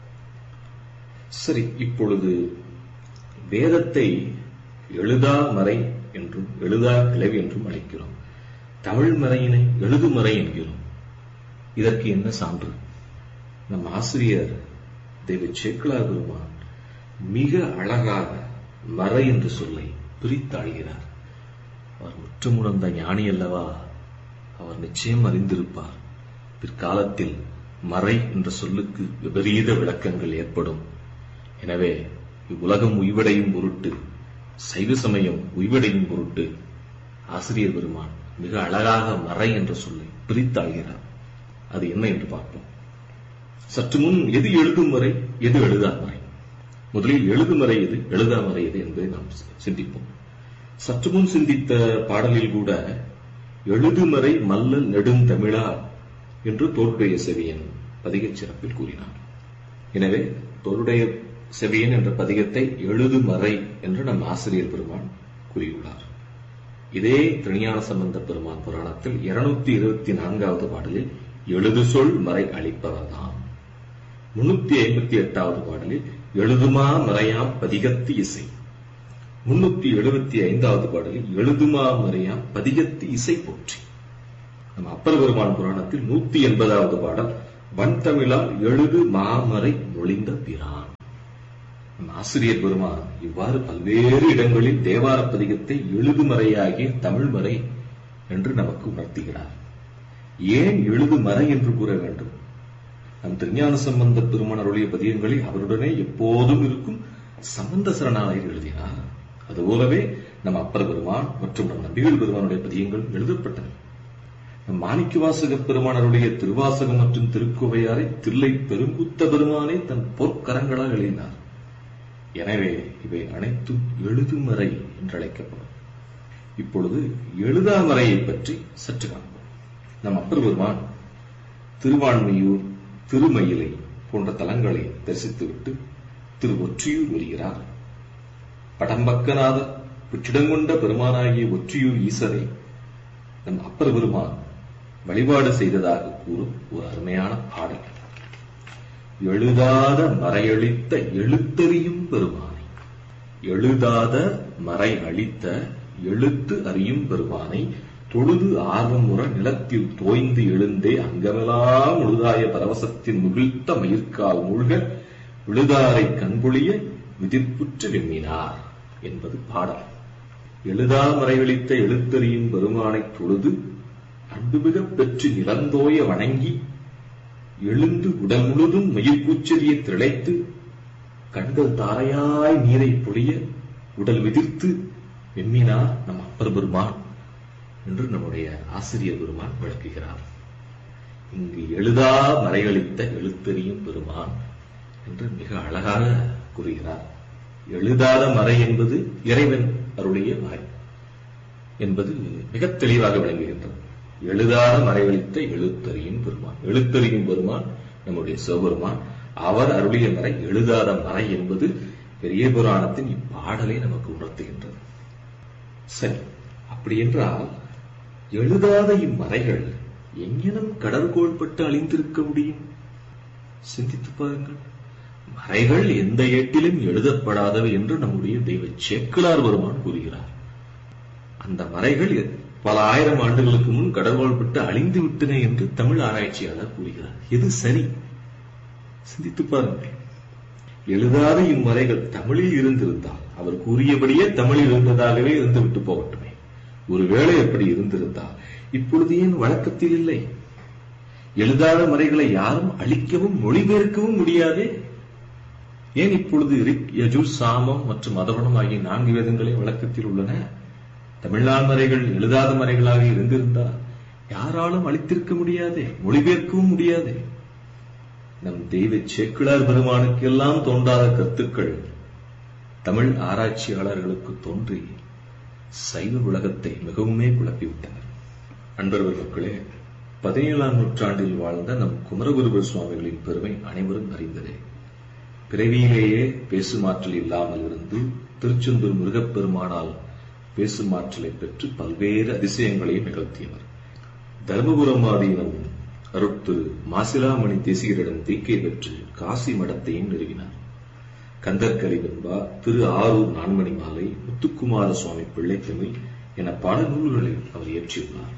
சரி, இப்பொழுது வேதத்தை எழுதா மறை என்றும் எழுதா கிளவி என்றும் அழைக்கிறோம். தமிழ் மறையினை எழுதுமறை என்கிறோம். இதற்கு என்ன சான்று? நம் ஆசிரியர் தெய்வ சேக்கிழார் பெருமான் மிக அழகாக மறை என்று சொல்லை பிரித்தாழ்கிறார். அவர் முற்றமுணர்ந்த ஞானி அல்லவா? அவர் நிச்சயம் அறிந்திருப்பார். பிற்காலத்தில் மறை என்ற சொல்லுக்கு விபரீத விளக்கங்கள் ஏற்படும். எனவே இவ்வுலகம் உய்வடையும் பொருட்டு, சைவ சமயம் உய்வடையும் பொருட்டு ஆசிரியர் பெருமான் மிக அழகாக மறை என்ற சொல்லை பிரித்தாழ்கிறார். அது என்ன என்று பார்ப்போம். சற்று முன் எது எழுதுமறை, எது எழுதாமறை? முதலில் எழுதுமறை எது, எழுதாமறை எது என்பதை நாம் சிந்திப்போம். சற்று முன் சிந்தித்த பாடலில் கூட எழுதுமறை மல்லல் நெடுந்தமிழா என்று தோளுடைய செவியன் பதிகச் சிறப்பில் கூறினார். எனவே தோளுடைய செவியன் என்ற பதிகத்தை எழுதுமறை என்று நம் ஆசிரியர் பெருமான் கூறியுள்ளார். இதே திருஞான சம்பந்த பெருமான் புராணத்தில் இருநூத்தி இருபத்தி நான்காவது பாடலில் எழுது சொல் மறை அளிப்பவர்தான். முன்னூத்தி ஐம்பத்தி எட்டாவது பாடலில் எழுதுமா மறையாம் பதிகத்து இசை. முன்னூத்தி எழுபத்தி ஐந்தாவது பாடலில் எழுதுமா மறையாம் பதிகத்து இசை போற்றி. நம்ம அப்பர் பெருமான் புராணத்தில் நூத்தி எண்பதாவது பாடல் வன்தமிழால் எழுது மாமரை மொழிந்த பிரான். ஆசிரியர் பெருமான் இவ்வாறு பல்வேறு இடங்களில் தேவார பதிகத்தை எழுதுமறையாகிய தமிழ்மறை என்று நமக்கு உணர்த்துகிறார். ஏன் எழுதுமறை என்று கூற வேண்டும்? நம் திருஞான சம்பந்த பெருமான் அருளிய பதிகங்களை அவருடனே எப்போதும் இருக்கும் சம்பந்த சரணாலயர் எழுதினார். அதுபோலவே நம் அப்பர் பெருமான் மற்றும் நம் நம்பிகள் பெருமானுடைய பதிகங்கள் எழுதப்பட்டன. நம் மாணிக்க வாசக பெருமான் அருளிய திருவாசகம் மற்றும் திருக்கோவையாரை தில்லை பெருங்குத்த பெருமானே தன் பொற்கரங்களால் எழுதினார். எனவே இவை அனைத்தும் எழுதுமறை என்று அழைக்கப்படும். இப்பொழுது எழுதாமறையை பற்றி சற்று காண்போம். நம் அப்பர் பெருமான் திருவான்மையூர், திருமயிலை போன்ற தலங்களை தரிசித்துவிட்டு திரு ஒற்றியூர் வருகிறார். படம்பக்கநாதர் புற்றிடங்கொண்ட பெருமானாகிய ஒற்றியூர் ஈசரை நம் அப்பர் பெருமான் வழிபாடு செய்ததாக கூறும் ஒரு அருமையான பாடல். எழுதாத மறையளித்த எழுத்தறியும் பெருமானை, எழுதாத மறை அளித்த எழுத்து அறியும் பெருமானை தொழுது ஆர்வமுற நிலத்தில் தோய்ந்து எழுந்தே அங்கமெல்லாம் உழுதாய பரவசத்தின் முகிழ்த்த மயிர்கால் மூழ்க விழுதாரை கண்பொழிய விதிர்ப்புற்று விம்மினார் என்பது பாடல். எழுதா மறையளித்த எழுத்தறியும் பெருமானை தொழுது அன்புமிக பெற்று நிலந்தோய வணங்கி எழுந்து உடல் முழுதும் மயிர்கூச்செறிய திளைத்து கண்கள் தாரையாய் நீரை பொழிய உடல் விதிர்த்து வெம்மினார் நம் அப்பர் பெருமான் என்று நம்முடைய ஆசிரியர் பெருமான் விளக்குகிறார். இங்கு எழுதா மறையளித்த எழுத்தறியும் பெருமான் என்று மிக அழகாக கூறுகிறார். எழுதாத மறை என்பது இறைவன் அருளிய மறை என்பது மிக தெளிவாக விளங்குகின்றது. எழுதாத மறையளித்த எழுத்தறியும் பெருமான், எழுத்தறியும் பெருமான் நம்முடைய சிவபெருமான், அவர் அருளிய மறை எழுதாத மறை என்பது பெரிய புராணத்தின் இப்பாடலை நமக்கு உணர்த்துகின்றது. சரி, அப்படி என்றால் எழுதாத இம்மறைகள் எங்கெனும் கடற்கோள் பட்டு அழிந்திருக்க முடியும்? சிந்தித்து பாருங்கள். மறைகள் எந்த ஏட்டிலும் எழுதப்படாதவை என்று நம்முடைய தெய்வ சேக்கிழார் பெருமான் கூறுகிறார். அந்த மறைகள் பல ஆயிரம் ஆண்டுகளுக்கு முன் கடற்கோள் பட்டு அழிந்து விட்டன என்று தமிழ் ஆராய்ச்சியாளர் கூறுகிறார். எது சரி? சிந்தித்து பாருங்கள். எழுதாத இம்மறைகள் தமிழில் இருந்திருந்தால் அவர் கூறியபடியே தமிழில் இருந்ததாகவே இருந்து விட்டு போகட்டுமே. ஒருவேளை எப்படி இருந்திருந்தால் இப்பொழுது ஏன் வழக்கத்தில் இல்லை? எழுதாத மறைகளை யாரும் அழிக்கவும் மொழிபெயர்க்கவும் முடியாதே. ஏன் இப்பொழுது ரிக், யஜுர், சாமம் மற்றும் அதர்வணம் ஆகிய நான்கு வேதங்களே வழக்கத்தில் உள்ளன? தமிழ்நாடு மறைகள் எழுதாத மறைகளாக இருந்திருந்தால் யாராலும் அழித்திருக்க முடியாதே, மொழிபெயர்க்கவும் முடியாதே. நம் தெய்வ சேக்கிழார் பெருமானுக்கு எல்லாம் தோன்றாத கருத்துக்கள் தமிழ் ஆராய்ச்சியாளர்களுக்கு தோன்றி சைவ உலகத்தை மிகவுமே குழப்பிவிட்டனர். அன்பர்கள் மக்களே, பதினேழாம் நூற்றாண்டில் வாழ்ந்த நம் குமரகுருபர் சுவாமிகளின் பெருமை அனைவரும் அறிந்ததே. பிறவியிலேயே பேசுமாற்றல் இல்லாமல் இருந்து திருச்செந்தூர் முருகப்பெருமானால் பேசுமாற்றலை பெற்று பல்வேறு அதிசயங்களையும் நிகழ்த்தியவர். தர்மபுரம் ஆதீனம் அருட்திரு மாசிலாமணி தேசிகரிடம் தீக்கை பெற்று காசி மடத்தையும் நிறுவினார். கந்தர்கரி வெண்பா, திரு ஆரூர் நான்மணி மாலை, முத்துக்குமார சுவாமி பிள்ளை தமிழ் என பல நூல்களை அவர் இயற்றியுள்ளார்.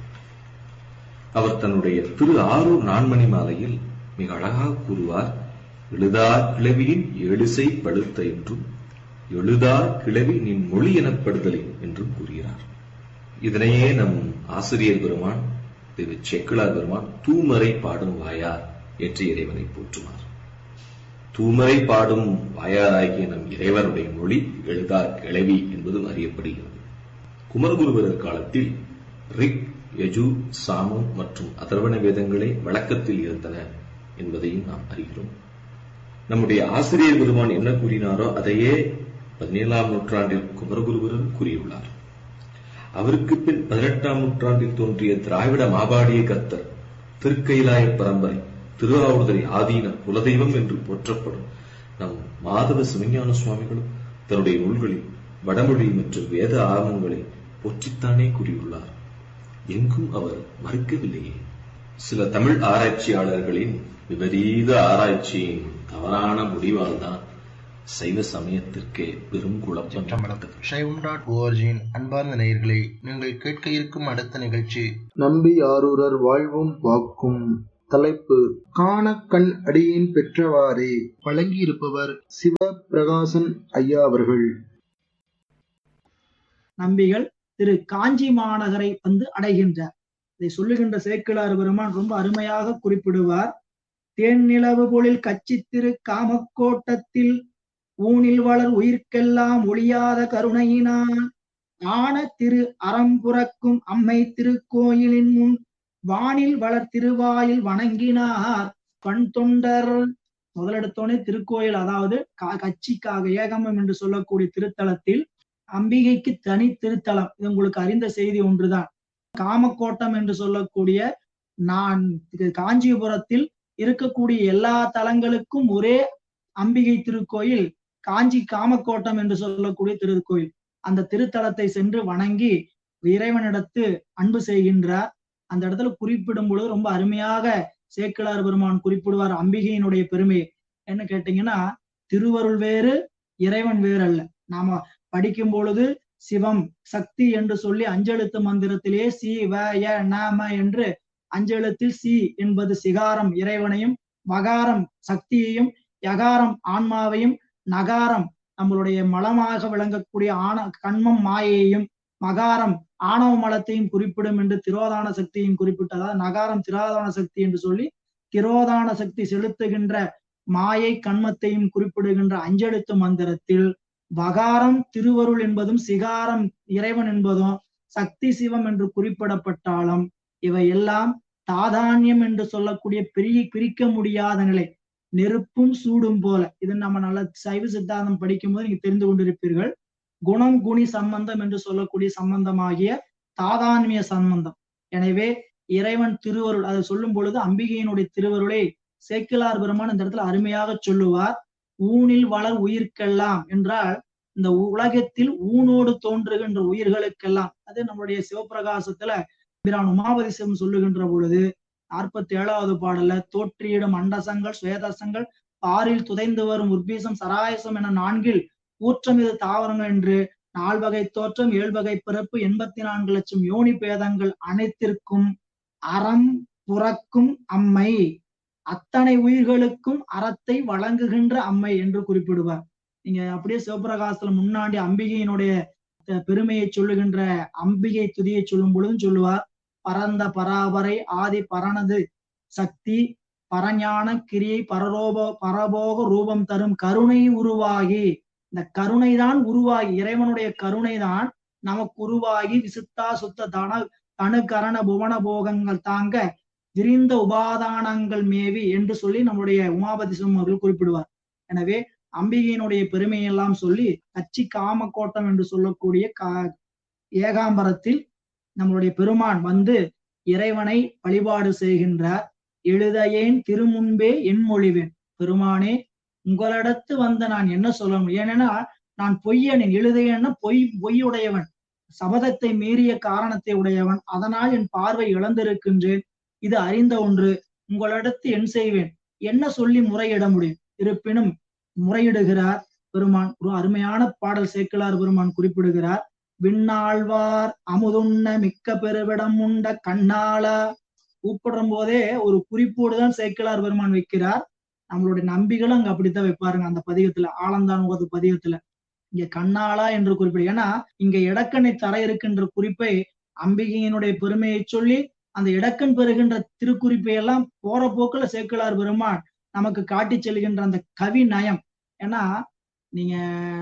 அவர் தன்னுடைய திரு ஆரூர் நான்மணி மாலையில் மிக அழகாக கூறுவார். எழுதா கிளவியின் ஏழுசை படுத்த என்றும் எழுதா கிளவி நின் மொழி எனப்படுதலை என்றும் கூறுகிறார். இதனையே நம் ஆசிரியர் பெருமான் திரு சேக்கிழார் பெருமான் தூமறை பாடும் வாயார் என்ற இறைவனை போற்றுவார். தூமறை பாடும் வாயாராகிய நம் இறைவனுடைய மொழி எழுதா கிளவி என்பதும் அறியப்படுகிறது. குமரகுருபரர் காலத்தில் ரிக், யஜு, சாமம் மற்றும் அதர்வண வேதங்களே வழக்கத்தில் இருந்தன என்பதையும் நாம் அறிகிறோம். நம்முடைய ஆசிரியர் பெருமான் என்ன கூறினாரோ அதையே பதினேழாம் நூற்றாண்டில் குமரகுருபரர் கூறியுள்ளார். அவருக்கு பின் பதினெட்டாம் நூற்றாண்டில் தோன்றிய திராவிட மாபாடிய கர்த்தர், திருக்கைலாய பரம்பரை, திருவாவூர்துறை ஆதீன குலதெய்வம் என்று போற்றப்படும் நம் மாதவ சிவஞான சுவாமிகளும் தன்னுடைய நூல்களில் வடமொழி மற்றும் வேத ஆகமங்களை போற்றித்தானே கூறியுள்ளார். எங்கும் அவர் மறுக்கவில்லையே. சில தமிழ் ஆராய்ச்சியாளர்களின் விபரீத ஆராய்ச்சியின் தவறான முடிவால்தான் சைவ சமயத்திற்கே பெரும் குழப்பம். சைவம் டாட் ஓஆர்ஜியின் அன்பார்ந்த நேயர்களே, நீங்கள் கேட்க இருக்கும் அடுத்த நிகழ்ச்சி நம்பி ஆரூரர் வாழ்வும் வாக்கும். தலைப்பு காண கண் அடியின் பெற்றவாறே. வழங்கியிருப்பவர் சிவபிரகாசன் ஐயா அவர்கள். நம்பிகள் திரு காஞ்சி மாநகரை வந்து அடைகின்றார். இதை சொல்லுகின்ற சேக்கிழார் பெருமான் ரொம்ப அருமையாக குறிப்பிடுவார். தேன் நிலவு பொழில் கச்சி திரு காமக்கோட்டத்தில் ஊனில் வளர் உயிர்க்கெல்லாம் ஒளியாத கருணையினான் ஆன திரு அறம்புறக்கும் அம்மை திருக்கோயிலின் முன் வானில் வளர் திருவாயில் வணங்கினார் கண் தொண்டர். முதலெடுத்தோனே திருக்கோயில், அதாவது கட்சிக்காக ஏகமம் என்று சொல்லக்கூடிய திருத்தலத்தில் அம்பிகைக்கு தனி திருத்தலம். இது உங்களுக்கு அறிந்த செய்தி ஒன்றுதான். காமக்கோட்டம் என்று சொல்லக்கூடிய நான் காஞ்சிபுரத்தில் இருக்கக்கூடிய எல்லா தலங்களுக்கும் ஒரே அம்பிகை திருக்கோயில் காஞ்சி காமக்கோட்டம் என்று சொல்லக்கூடிய திருக்கோயில். அந்த திருத்தலத்தை சென்று வணங்கி இறைவனிடத்து அன்பு செய்கின்றார். அந்த இடத்துல குறிப்பிடும் பொழுது ரொம்ப அருமையாக சேக்கிழார் பெருமான் குறிப்பிடுவார் அம்பிகையினுடைய பெருமையை. என்ன கேட்டீங்கன்னா, திருவருள் வேறு, இறைவன் வேறு அல்ல. நாம படிக்கும் பொழுது சிவம் சக்தி என்று சொல்லி அஞ்செழுத்து மந்திரத்திலே சி வ ய நாம என்று அஞ்செழுத்தில் சி என்பது சிகாரம் இறைவனையும், மகாரம் சக்தியையும், யகாரம் ஆன்மாவையும், நகாரம் நம்மளுடைய மலமாக விளங்கக்கூடிய ஆன கண்மம் மாயையையும், மகாரம் ஆணவ மலத்தையும் குறிப்பிடும் என்று திரோதான சக்தியையும் குறிப்பிட்டதா. நகாரம் திரோதான சக்தி என்று சொல்லி திரோதான சக்தி செலுத்துகின்ற மாயை கண்மத்தையும் குறிப்பிடுகின்ற அஞ்செழுத்து மந்திரத்தில் வகாரம் திருவருள் என்பதும் சிகாரம் இறைவன் என்பதும் சக்தி சிவம் என்று குறிப்பிடப்பட்டாலும் இவை எல்லாம் தாதான்யம் என்று சொல்லக்கூடிய பிரி பிரிக்க முடியாத நிலை. நெருப்பும் சூடும் போல. இது நம்ம நல்ல சைவ சித்தாந்தம் படிக்கும் போது நீங்க தெரிந்து கொண்டிருப்பீர்கள். குணம் குணி சம்பந்தம் என்று சொல்லக்கூடிய சம்பந்தமாகிய தாதான்மிய சம்பந்தம். எனவே இறைவன் திருவருள் அதை சொல்லும் பொழுது அம்பிகையினுடைய திருவருளை சேக்கிழார் பெருமான் இந்த இடத்துல அருமையாக சொல்லுவார். ஊனில் வளர் உயிர்க்கெல்லாம் என்றால் இந்த உலகத்தில் ஊனோடு தோன்றுகின்ற உயிர்களுக்கெல்லாம். அது நம்மளுடைய சிவபிரகாசத்துல பிரான் உமாபதி சிவம் சொல்லுகின்ற பொழுது நாற்பத்தி ஏழாவது பாடல்ல தோற்றியிடும் அண்டசங்கள் சுவேதசங்கள் பாரில் துதைந்து வரும் உற்பீசம் சராயசம் என நான்கில் ஊற்றம் இது தாவரங்கள் என்று நால்வகை தோற்றம் ஏழ்வகை பிறப்பு எண்பத்தி நான்கு லட்சம் யோனி பேதங்கள் அனைத்திற்கும் அறம் புறக்கும் அம்மை, அத்தனை உயிர்களுக்கும் அறத்தை வழங்குகின்ற அம்மை என்று குறிப்பிடுவார். நீங்க அப்படியே சிவபிரகாசத்துல முன்னாடி அம்பிகையினுடைய பெருமையை சொல்லுகின்ற அம்பிகை துதியை சொல்லும் பொழுதும் சொல்லுவார். பரந்த பராபரை ஆதி பரணது சக்தி பரஞான கிரியை பரரோப பரபோக ரூபம் தரும் கருணை உருவாகி. இந்த கருணை தான் உருவாகி, இறைவனுடைய கருணை தான் நமக்கு உருவாகி விசுத்தா சுத்த தன தனு கரண புவன போகங்கள் தாங்க விரிந்த உபாதானங்கள் மேவி என்று சொல்லி நம்முடைய உமாபதி சிவம் அவர்கள் குறிப்பிடுவார். எனவே அம்பிகையினுடைய பெருமையெல்லாம் சொல்லி கச்சி காமக்கோட்டம் என்று சொல்லக்கூடிய கா ஏகாம்பரத்தில் நம்மளுடைய பெருமான் வந்து இறைவனை வழிபாடு செய்கின்றார். எழுதையேன் திருமுன்பே என் மொழிவேன். பெருமானே, உங்களிடத்து வந்த நான் என்ன சொல்ல முடியும்? ஏனென்னா நான் பொய்யனின் எழுதையன்னா பொய் பொய்யுடையவன், சபதத்தை மீறிய காரணத்தை உடையவன். அதனால் என் பார்வை இழந்திருக்கின்றேன். இது அறிந்த ஒன்று. உங்களிடத்து என் செய்வேன், என்ன சொல்லி முறையிட முடியும்? இருப்பினும் முறையிடுகிறார் பெருமான். ஒரு அருமையான பாடல் சேக்கிழார் பெருமான் குறிப்பிடுகிறார். விண்ணாழ்வார் அமுதுண்ண மிக்க பெருவிடம் உண்ட கண்ணாளா. கூப்பிடும் போதே ஒரு குறிப்போடுதான் சேக்கிழார் பெருமான் வைக்கிறார். நம்மளுடைய நம்பிகளும் அங்க அப்படித்தான் வைப்பாருங்க. அந்த பதிகத்துல ஆலந்தான் உகது பதிகத்துல இங்க கண்ணாளா என்று குறிப்பிடு. ஏன்னா இங்க இடக்கண்ணை தர இருக்கின்ற குறிப்பை அம்பிகையினுடைய பெருமையை சொல்லி அந்த இடக்கண் பெறுகின்ற திருக்குறிப்பை எல்லாம் போற போக்குல சேக்கிழார் பெருமான் நமக்கு காட்டி செல்கின்ற அந்த கவி நயம். ஏன்னா நீங்க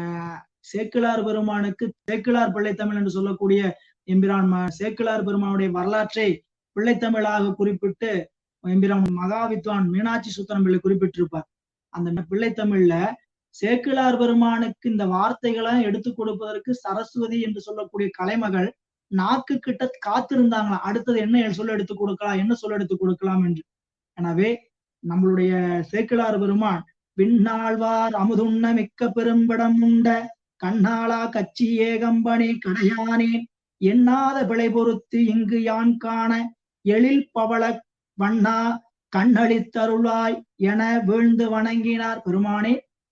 சேக்கிழார் பெருமானுக்கு சேக்கிழார் பிள்ளைத்தமிழ் என்று சொல்லக்கூடிய எம்பிரான் சேக்கிழார் பெருமானுடைய வரலாற்றை பிள்ளைத்தமிழாக குறிப்பிட்டு எம்பிரான் மகாவித்வான் மீனாட்சி சுந்தரம் பிள்ளை குறிப்பிட்டிருப்பார். அந்த பிள்ளைத்தமிழ்ல சேக்கிழார் பெருமானுக்கு இந்த வார்த்தைகளை எடுத்து கொடுப்பதற்கு சரஸ்வதி என்று சொல்லக்கூடிய கலைமகள் நாக்கு கிட்ட காத்திருந்தாங்களா, அடுத்தது என்ன சொல்ல எடுத்து கொடுக்கலாம், என்ன சொல்ல எடுத்து கொடுக்கலாம் என்று. எனவே நம்மளுடைய சேக்கிழார் பெருமான் விண்ணாழ்வார் அமுதுண்ண மிக்க பெரும்படம் உண்ட கண்ணாளா கச்சி ஏகம்பனே கடையானேன் எண்ணாத பிழை பொறுத்து இங்கு யான் காண எழில் பவள வண்ணா கண்ணளித்தருளாய் என வீழ்ந்து வணங்கினார். பெருமானே,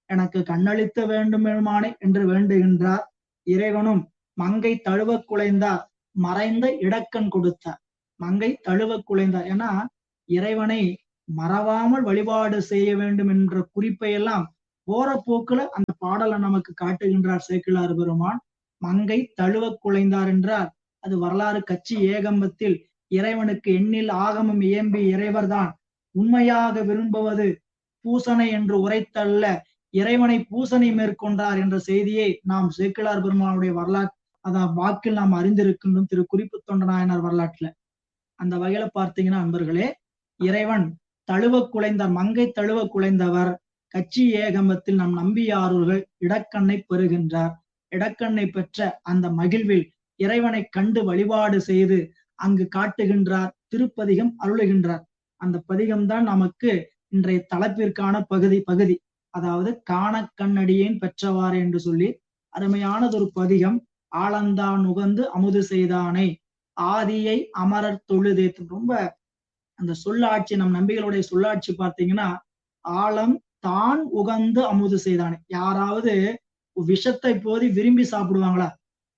எனக்கு கண்ணளித்த வேண்டும் பெருமானே என்று வேண்டுகின்றார். இறைவனும் மங்கை தழுவ குலைந்தார், மறைந்த இடக்கண் கொடுத்தார். மங்கை தழுவ குலைந்தார் ஏன்னா இறைவனை மறவாமல் வழிபாடு செய்ய வேண்டும் என்ற குறிப்பை எல்லாம் போற போக்குல அந்த பாடலை நமக்கு காட்டுகின்றார் சேக்கிழார் பெருமான். மங்கை தழுவ குலைந்தார் என்றால் அது வரலாறு கச்சி ஏகம்பத்தில் இறைவனுக்கு எண்ணில் ஆகமம் இயம்பி இறைவர்தான் உண்மையாக விரும்புவது பூசனை என்று உரைத்தல்ல, இறைவனை பூசனை மேற்கொண்டார் என்ற செய்தியை நாம் சேக்கிழார் பெருமானுடைய வரலாற்று அதான் வாக்கில் நாம் அறிந்திருக்கின்றோம் திரு குறிப்பு தொண்டநாயனார் வரலாற்றுல. அந்த வகையில பார்த்தீங்கன்னா அன்பர்களே, இறைவன் தழுவ குலைந்தார், மங்கை தழுவ குலைந்தவர் கச்சி ஏகம்பத்தில் நம் நம்பியாரூர்கள் இடக்கண்ணை பெறுகின்றார். இடக்கண்ணை பெற்ற அந்த மகிழ்வில் இறைவனை கண்டு வழிபாடு செய்து அங்கு காட்டுகின்றார், திருப்பதிகம் அருளுகின்றார். அந்த பதிகம்தான் நமக்கு இன்றைய தலைப்பிற்கான பகுதி பகுதி அதாவது காண கண்ணடியேன் பெற்றவாறு என்று சொல்லி அருமையானதொரு பதிகம். ஆலந்தான் உகந்து அமுது செய்தானை ஆதியை அமரர் தொழுதே. ரொம்ப அந்த சொல்லாட்சி, நம் நம்பிகளுடைய சொல்லாட்சி பார்த்தீங்கன்னா, ஆலம் தான் உகந்து அமுது செய்தானே. யாராவது விஷத்தை போதி விரும்பி சாப்பிடுவாங்களா?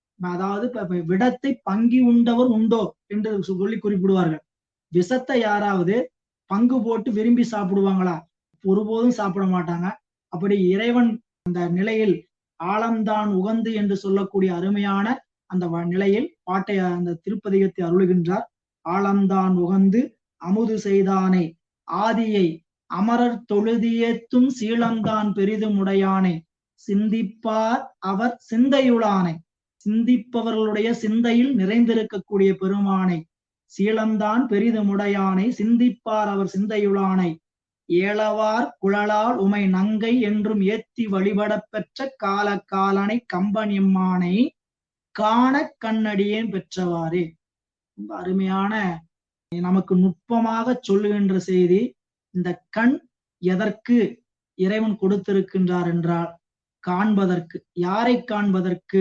அதாவது விடத்தை பங்கி உண்டவர் உண்டோ என்று சொல்லி குறிப்பிடுவார்கள். விஷத்தை யாராவது பங்கு போட்டு விரும்பி சாப்பிடுவாங்களா? ஒருபோதும் சாப்பிட மாட்டாங்க. அப்படி இறைவன் அந்த நிலையில் ஆலம்தான் உகந்து என்று சொல்லக்கூடிய அருமையான அந்த நிலையில் பாட்டை அந்த திருப்பதிகத்தை அருளுகின்றார். ஆலம்தான் உகந்து அமுது செய்தானை ஆதியை அமரர் தொழுதியேத்தும் சீலம்தான் பெரிதுமுடையானை சிந்திப்பார் அவர் சிந்தையுளானை. சிந்திப்பவர்களுடைய சிந்தையில் நிறைந்திருக்கக்கூடிய பெருமானை, சீலம்தான் பெரிதுமுடையானை சிந்திப்பார் அவர் சிந்தையுளானை, ஏலவார் குழலால் உமை நங்கை என்றும் ஏத்தி வழிபட பெற்ற கால காலனை கம்பன் எம்மானை காண கண்ணடியேன் பெற்றவாறே. ரொம்ப அருமையான, நமக்கு நுட்பமாக சொல்லுகின்ற செய்தி. இந்த கண் எதற்கு இறைவன் கொடுத்திருக்கின்றார் என்றால் காண்பதற்கு. யாரை காண்பதற்கு?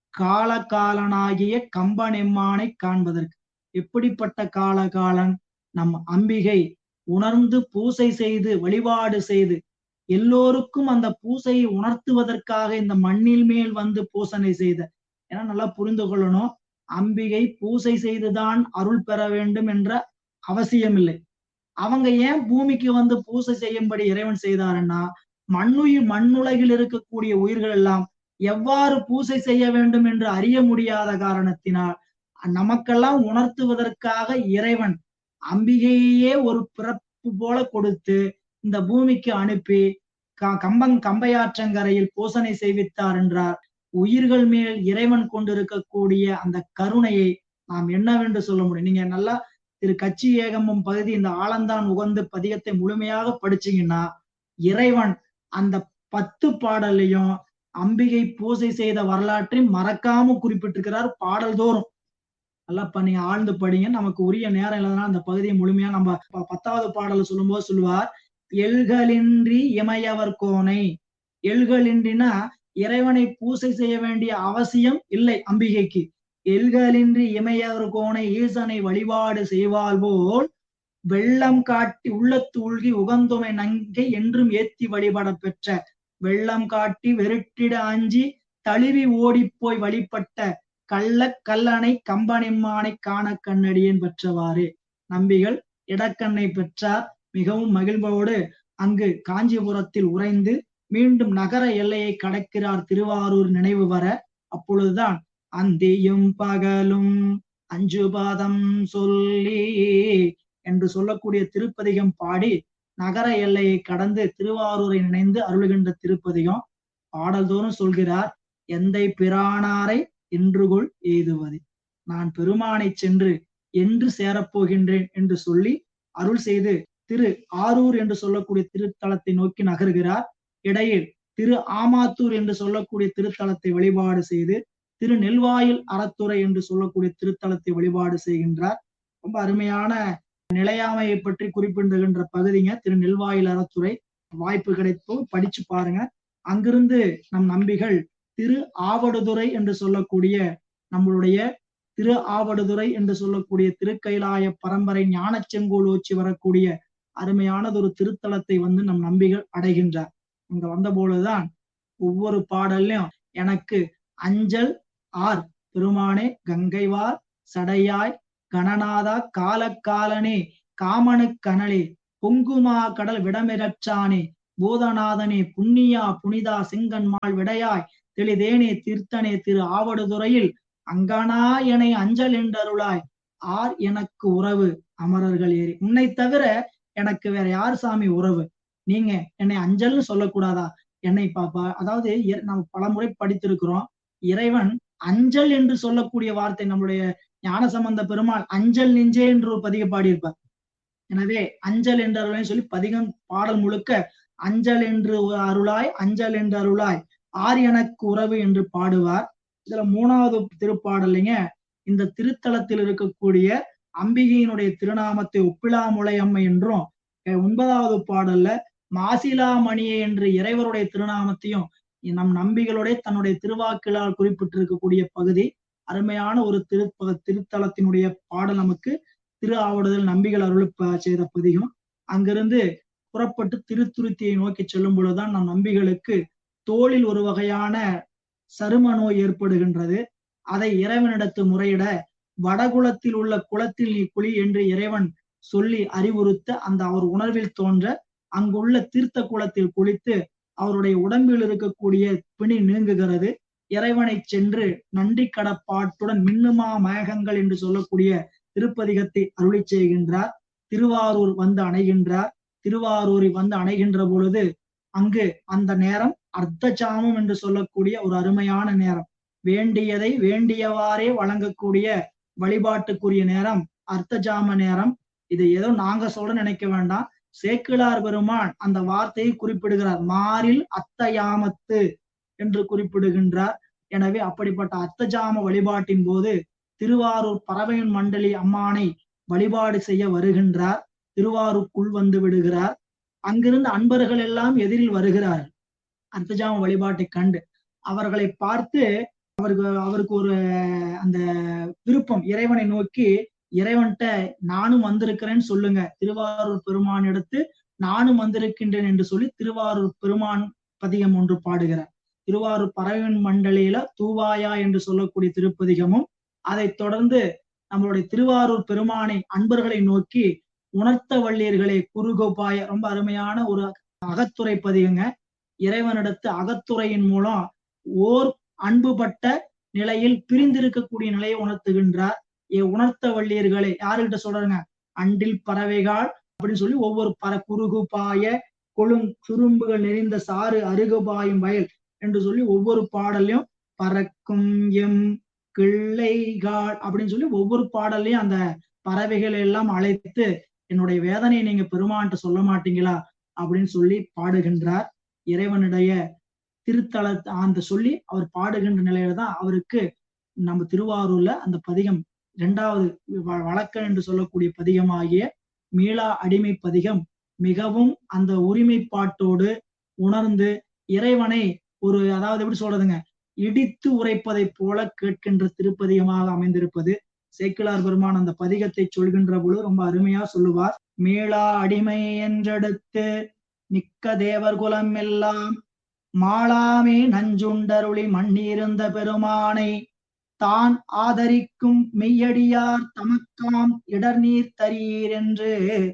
காலகாலனாகிய கம்பன் எம்மானை காண்பதற்கு. எப்படிப்பட்ட காலகாலன்? நம் அம்பிகை உணர்ந்து பூசை செய்து வழிபாடு செய்து எல்லோருக்கும் அந்த பூசையை உணர்த்துவதற்காக இந்த மண்ணில் மேல் வந்து பூசனை செய்த. ஏன்னா நல்லா புரிந்து கொள்ளணும், அம்பிகை பூசை செய்துதான் அருள் பெற வேண்டும் என்ற அவசியம் இல்லை. அவங்க ஏன் பூமிக்கு வந்து பூசை செய்யும்படி இறைவன் செய்தாருன்னா, மண்ணுயிர் மண்ணுலகில் இருக்கக்கூடிய உயிர்கள் எல்லாம் எவ்வாறு பூசை செய்ய வேண்டும் என்று அறிய முடியாத காரணத்தினால் நமக்கெல்லாம் உணர்த்துவதற்காக இறைவன் அம்பிகையே ஒரு பிறப்பு போல கொடுத்து இந்த பூமிக்கு அனுப்பி கம்பங் கம்பையாற்றங்கரையில் பூசனை செய்வித்தார் என்றார். உயிர்கள் மேல் இறைவன் கொண்டிருக்கக்கூடிய அந்த கருணையை நாம் என்னவென்று சொல்ல முடியும்? நீங்க நல்லா திரு கச்சி ஏகம்பம் பகுதி இந்த ஆலந்தான் உகந்து பதிகத்தை முழுமையாக படிச்சீங்கன்னா, இறைவன் அந்த பத்து பாடலையும் அம்பிகை பூசை செய்த வரலாற்றை மறக்காம குறிப்பிட்டிருக்கிறார் பாடல் தோறும். நல்லா பண்ணி ஆழ்ந்து படிங்க. நமக்கு உரிய நேரம் இல்லைன்னா அந்த பகுதியை முழுமையா நம்ம பத்தாவது பாடல சொல்லும் போது சொல்லுவார், எல்களின்றி இமையவர் கோனை. எல்களின்றினா இறைவனை பூசை செய்ய வேண்டிய அவசியம் இல்லை அம்பிகைக்கு. எல்களின்றி இமையவர் கோனை ஈசனை வழிபாடு செய்வாள் போல் வெள்ளம் காட்டி உள்ளத்து உள்கி உகந்துமை நங்கை என்றும் ஏத்தி வழிபட பெற்ற. வெள்ளம் காட்டி வெருட்டிட அஞ்சி தழுவி ஓடிப்போய் வழிபட்ட கள்ள கல்லணை கம்பனெம்மானை காண கண்ணடியேன் பெற்றவாறு. நம்பிகள் இடக்கண்ணை பெற்றார். மிகவும் மகிழ்வோடு அங்கு காஞ்சிபுரத்தில் உறைந்து மீண்டும் நகர எல்லையை கடக்கிறார் திருவாரூர் நினைவு வர. அப்பொழுதுதான் அந்தியும் பகலும் அஞ்சு பாதம் சொல்லி என்று சொல்லக்கூடிய திருப்பதிகம் பாடி நகர எல்லையை கடந்து திருவாரூரை நினைந்து அருளுகின்ற திருப்பதிகம். பாடல்தோறும் சொல்கிறார், எந்தை பிரானாரை என்றுகொள் எய்துவது. நான் பெருமானை சென்று என்று சேரப்போகின்றேன் என்று சொல்லி அருள் செய்து திரு ஆரூர் என்று சொல்லக்கூடிய திருத்தலத்தை நோக்கி நகர்கிறார். இடையில் திரு ஆமாத்தூர் என்று சொல்லக்கூடிய திருத்தலத்தை வழிபாடு செய்து திரு நெல்வாயில் அறத்துறை என்று சொல்லக்கூடிய திருத்தலத்தை வழிபாடு செய்கின்றார். ரொம்ப அருமையான நிலையாமையை பற்றி குறிப்பிடுகின்ற பகுதிங்க திரு நெல்வாயில் அறத்துறை. வாய்ப்பு கிடைப்போ படிச்சு பாருங்க. அங்கிருந்து நம் நம்பிகள் திரு ஆவடுதுறை என்று சொல்லக்கூடிய நம்மளுடைய திரு ஆவடுதுறை என்று சொல்லக்கூடிய திருக்கைலாய பரம்பரை ஞான செங்கோல் ஊச்சி வரக்கூடிய அருமையானதொரு திருத்தலத்தை வந்து நம் நம்பிகள் அடைகின்றார். அங்க வந்த பொழுதுதான் ஒவ்வொரு பாடல்லையும் எனக்கு அஞ்சல் ஆர் பெருமானே கங்கைவார் சடையாய் கணநாதா காலக்காலனே காமனு கனலே பொங்குமா கடல் விடமிரச்சானே பூதநாதனே புண்ணியா புனிதா செங்கன்மாள் விடையாய் தெளிதேனே தீர்த்தனே திரு ஆவடுதுறையில் அங்கனா என அஞ்சல் என்றருளாய் ஆர் எனக்கு உறவு அமரர்கள் ஏறி. உன்னை தவிர எனக்கு வேற யார் சாமி உறவு? நீங்க என்னை அஞ்சல்னு சொல்லக்கூடாதா? என்னை பாப்பா, அதாவது நம்ம பல முறை படித்திருக்கிறோம். இறைவன் அஞ்சல் என்று சொல்லக்கூடிய வார்த்தை நம்முடைய ஞானசம்பந்த பெருமாள் அஞ்சல் நெஞ்சே என்று ஒரு பதிக பாடியிருப்பார். எனவே அஞ்சல் என்று அருளாய் சொல்லி பதிகம் பாடல் முழுக்க அஞ்சல் என்று அருளாய் அஞ்சல் என்று அருளாய் ஆர் எனக்கு உறவு என்று பாடுவார். இதுல மூணாவது திருப்பாடல்லைங்க இந்த திருத்தலத்தில் இருக்கக்கூடிய அம்பிகையினுடைய திருநாமத்தை ஒப்பிலாமுலையம்மை என்றும், ஒன்பதாவது பாடல்ல மாசிலாமணியை என்று இறைவருடைய திருநாமத்தையும் நம் நம்பிகளுடைய தன்னுடைய திருவாக்கிலால் குறிப்பிட்டிருக்கக்கூடிய பகுதி. அருமையான ஒரு திரு திருத்தலத்தினுடைய பாடல் நமக்கு திரு ஆவடுதல் நம்பிகள் அருள் செய்த பதிகம். அங்கிருந்து புறப்பட்டு திருத்துருத்தியை நோக்கி செல்லும் பொழுதுதான் நம் நம்பிகளுக்கு தோளில் ஒரு வகையான சரும நோய் ஏற்படுகின்றது. அதை இறைவனிடத்து முறையிட வடகுலத்தில் உள்ள குளத்தில் நீ குளி என்று இறைவன் சொல்லி அறிவுறுத்த அந்த அவர் உணர்வில் தோன்ற அங்குள்ள தீர்த்த குளத்தில் குளித்து அவருடைய உடம்பில் இருக்கக்கூடிய பிணி நீங்குகிறது. இறைவனை சென்று நன்றி கடப்பாட்டுடன் மின்னுமா மேகங்கள் என்று சொல்லக்கூடிய திருப்பதிகத்தை அருளி செய்கின்றார். திருவாரூர் வந்து அணைகின்றார். திருவாரூரில் வந்து அணைகின்ற பொழுது அங்கு அந்த நேரம் அர்த்த ஜாமம் என்று சொல்லக்கூடிய ஒரு அருமையான நேரம். வேண்டியதை வேண்டியவாறே வழங்கக்கூடிய வழிபாட்டுக்குரிய நேரம் அர்த்த ஜாம நேரம். இது ஏதோ நாங்க சொல்ல நினைக்க வேண்டாம். சேக்கிழார் பெருமான் அந்த வார்த்தையை குறிப்பிடுகிறார். மாறில் அத்தயாமத்து என்று குறிப்பிடுகின்றார். எனவே அப்படிப்பட்ட அர்த்தஜாம வழிபாட்டின் போது திருவாரூர் பறவையின் மண்டலி அம்மானை வழிபாடு செய்ய வருகின்றார். திருவாரூருக்குள் வந்து விடுகிறார். அங்கிருந்து அன்பர்கள் எல்லாம் எதிரில் வருகிறார்கள். அர்த்தஜாம வழிபாட்டை கண்டு அவர்களை பார்த்து அவருக்கு அவருக்கு ஒரு அந்த விருப்பம், இறைவனை நோக்கி இறைவன்கிட்ட நானும் வந்திருக்கிறேன்னு சொல்லுங்க, திருவாரூர் பெருமான் எடுத்து நானும் வந்திருக்கின்றேன் என்று சொல்லி திருவாரூர் பெருமான் பதிகம் ஒன்று பாடுகிறார். திருவாரூர் பறவையின் மண்டலியில தூவாயா என்று சொல்லக்கூடிய திருப்பதிகமும், அதை தொடர்ந்து நம்மளுடைய திருவாரூர் பெருமானை அன்பர்களை நோக்கி உணர்த்த வள்ளியர்களே குருகோபாய, ரொம்ப அருமையான ஒரு அகத்துறை பதிகங்க. இறைவனிடத்து அகத்துறையின் மூலம் ஓர் அன்புபட்ட நிலையில் பிரிந்திருக்கக்கூடிய நிலையை உணர்த்துகின்றார். ஏ உணர்த்த வள்ளியர்களே, யாருகிட்ட சொல்றாங்க? அண்டில் பறவைகள் அப்படின்னு சொல்லி ஒவ்வொரு பற குறுகுபாய கொழும் சுரும்புகள் நெறிந்த சாறு அருகுபாயும் வயல் என்று சொல்லி ஒவ்வொரு பாடலையும் பறக்கும் எம் கிள்ளைகால் அப்படின்னு சொல்லி ஒவ்வொரு பாடல்லையும் அந்த பறவைகள் எல்லாம் அழைத்து என்னுடைய வேதனையை நீங்க பெருமான்ட்டு சொல்ல மாட்டீங்களா அப்படின்னு சொல்லி பாடுகின்றார். இறைவனுடைய திருத்தல அந்த சொல்லி அவர் பாடுகின்ற நிலையில தான் அவருக்கு நம்ம திருவாரூர்ல அந்த பதிகம் இரண்டாவது வழக்கன் என்று சொல்லக்கூடிய பதிகமாகிய மீளா அடிமை பதிகம் மிகவும் அந்த உரிமைப்பாட்டோடு உணர்ந்து இறைவனை ஒரு, அதாவது எப்படி சொல்றதுங்க, இடித்து உரைப்பதை போல கேட்கின்ற திருப்பதிகமாக அமைந்திருப்பது. சேக்கிழார் பெருமான் அந்த பதிகத்தை சொல்கின்ற பொழுது ரொம்ப அருமையா சொல்லுவார். மீளா அடிமை என்றெடுத்து மிக்க தேவர் குலம் எல்லாம் மாளாமே நஞ்சுண்டருளி மண்ணிருந்த பெருமானை தான் ஆதரிக்கும் மெய்யடியார் தமக்காம் இடர்நீர் தரீர் என்று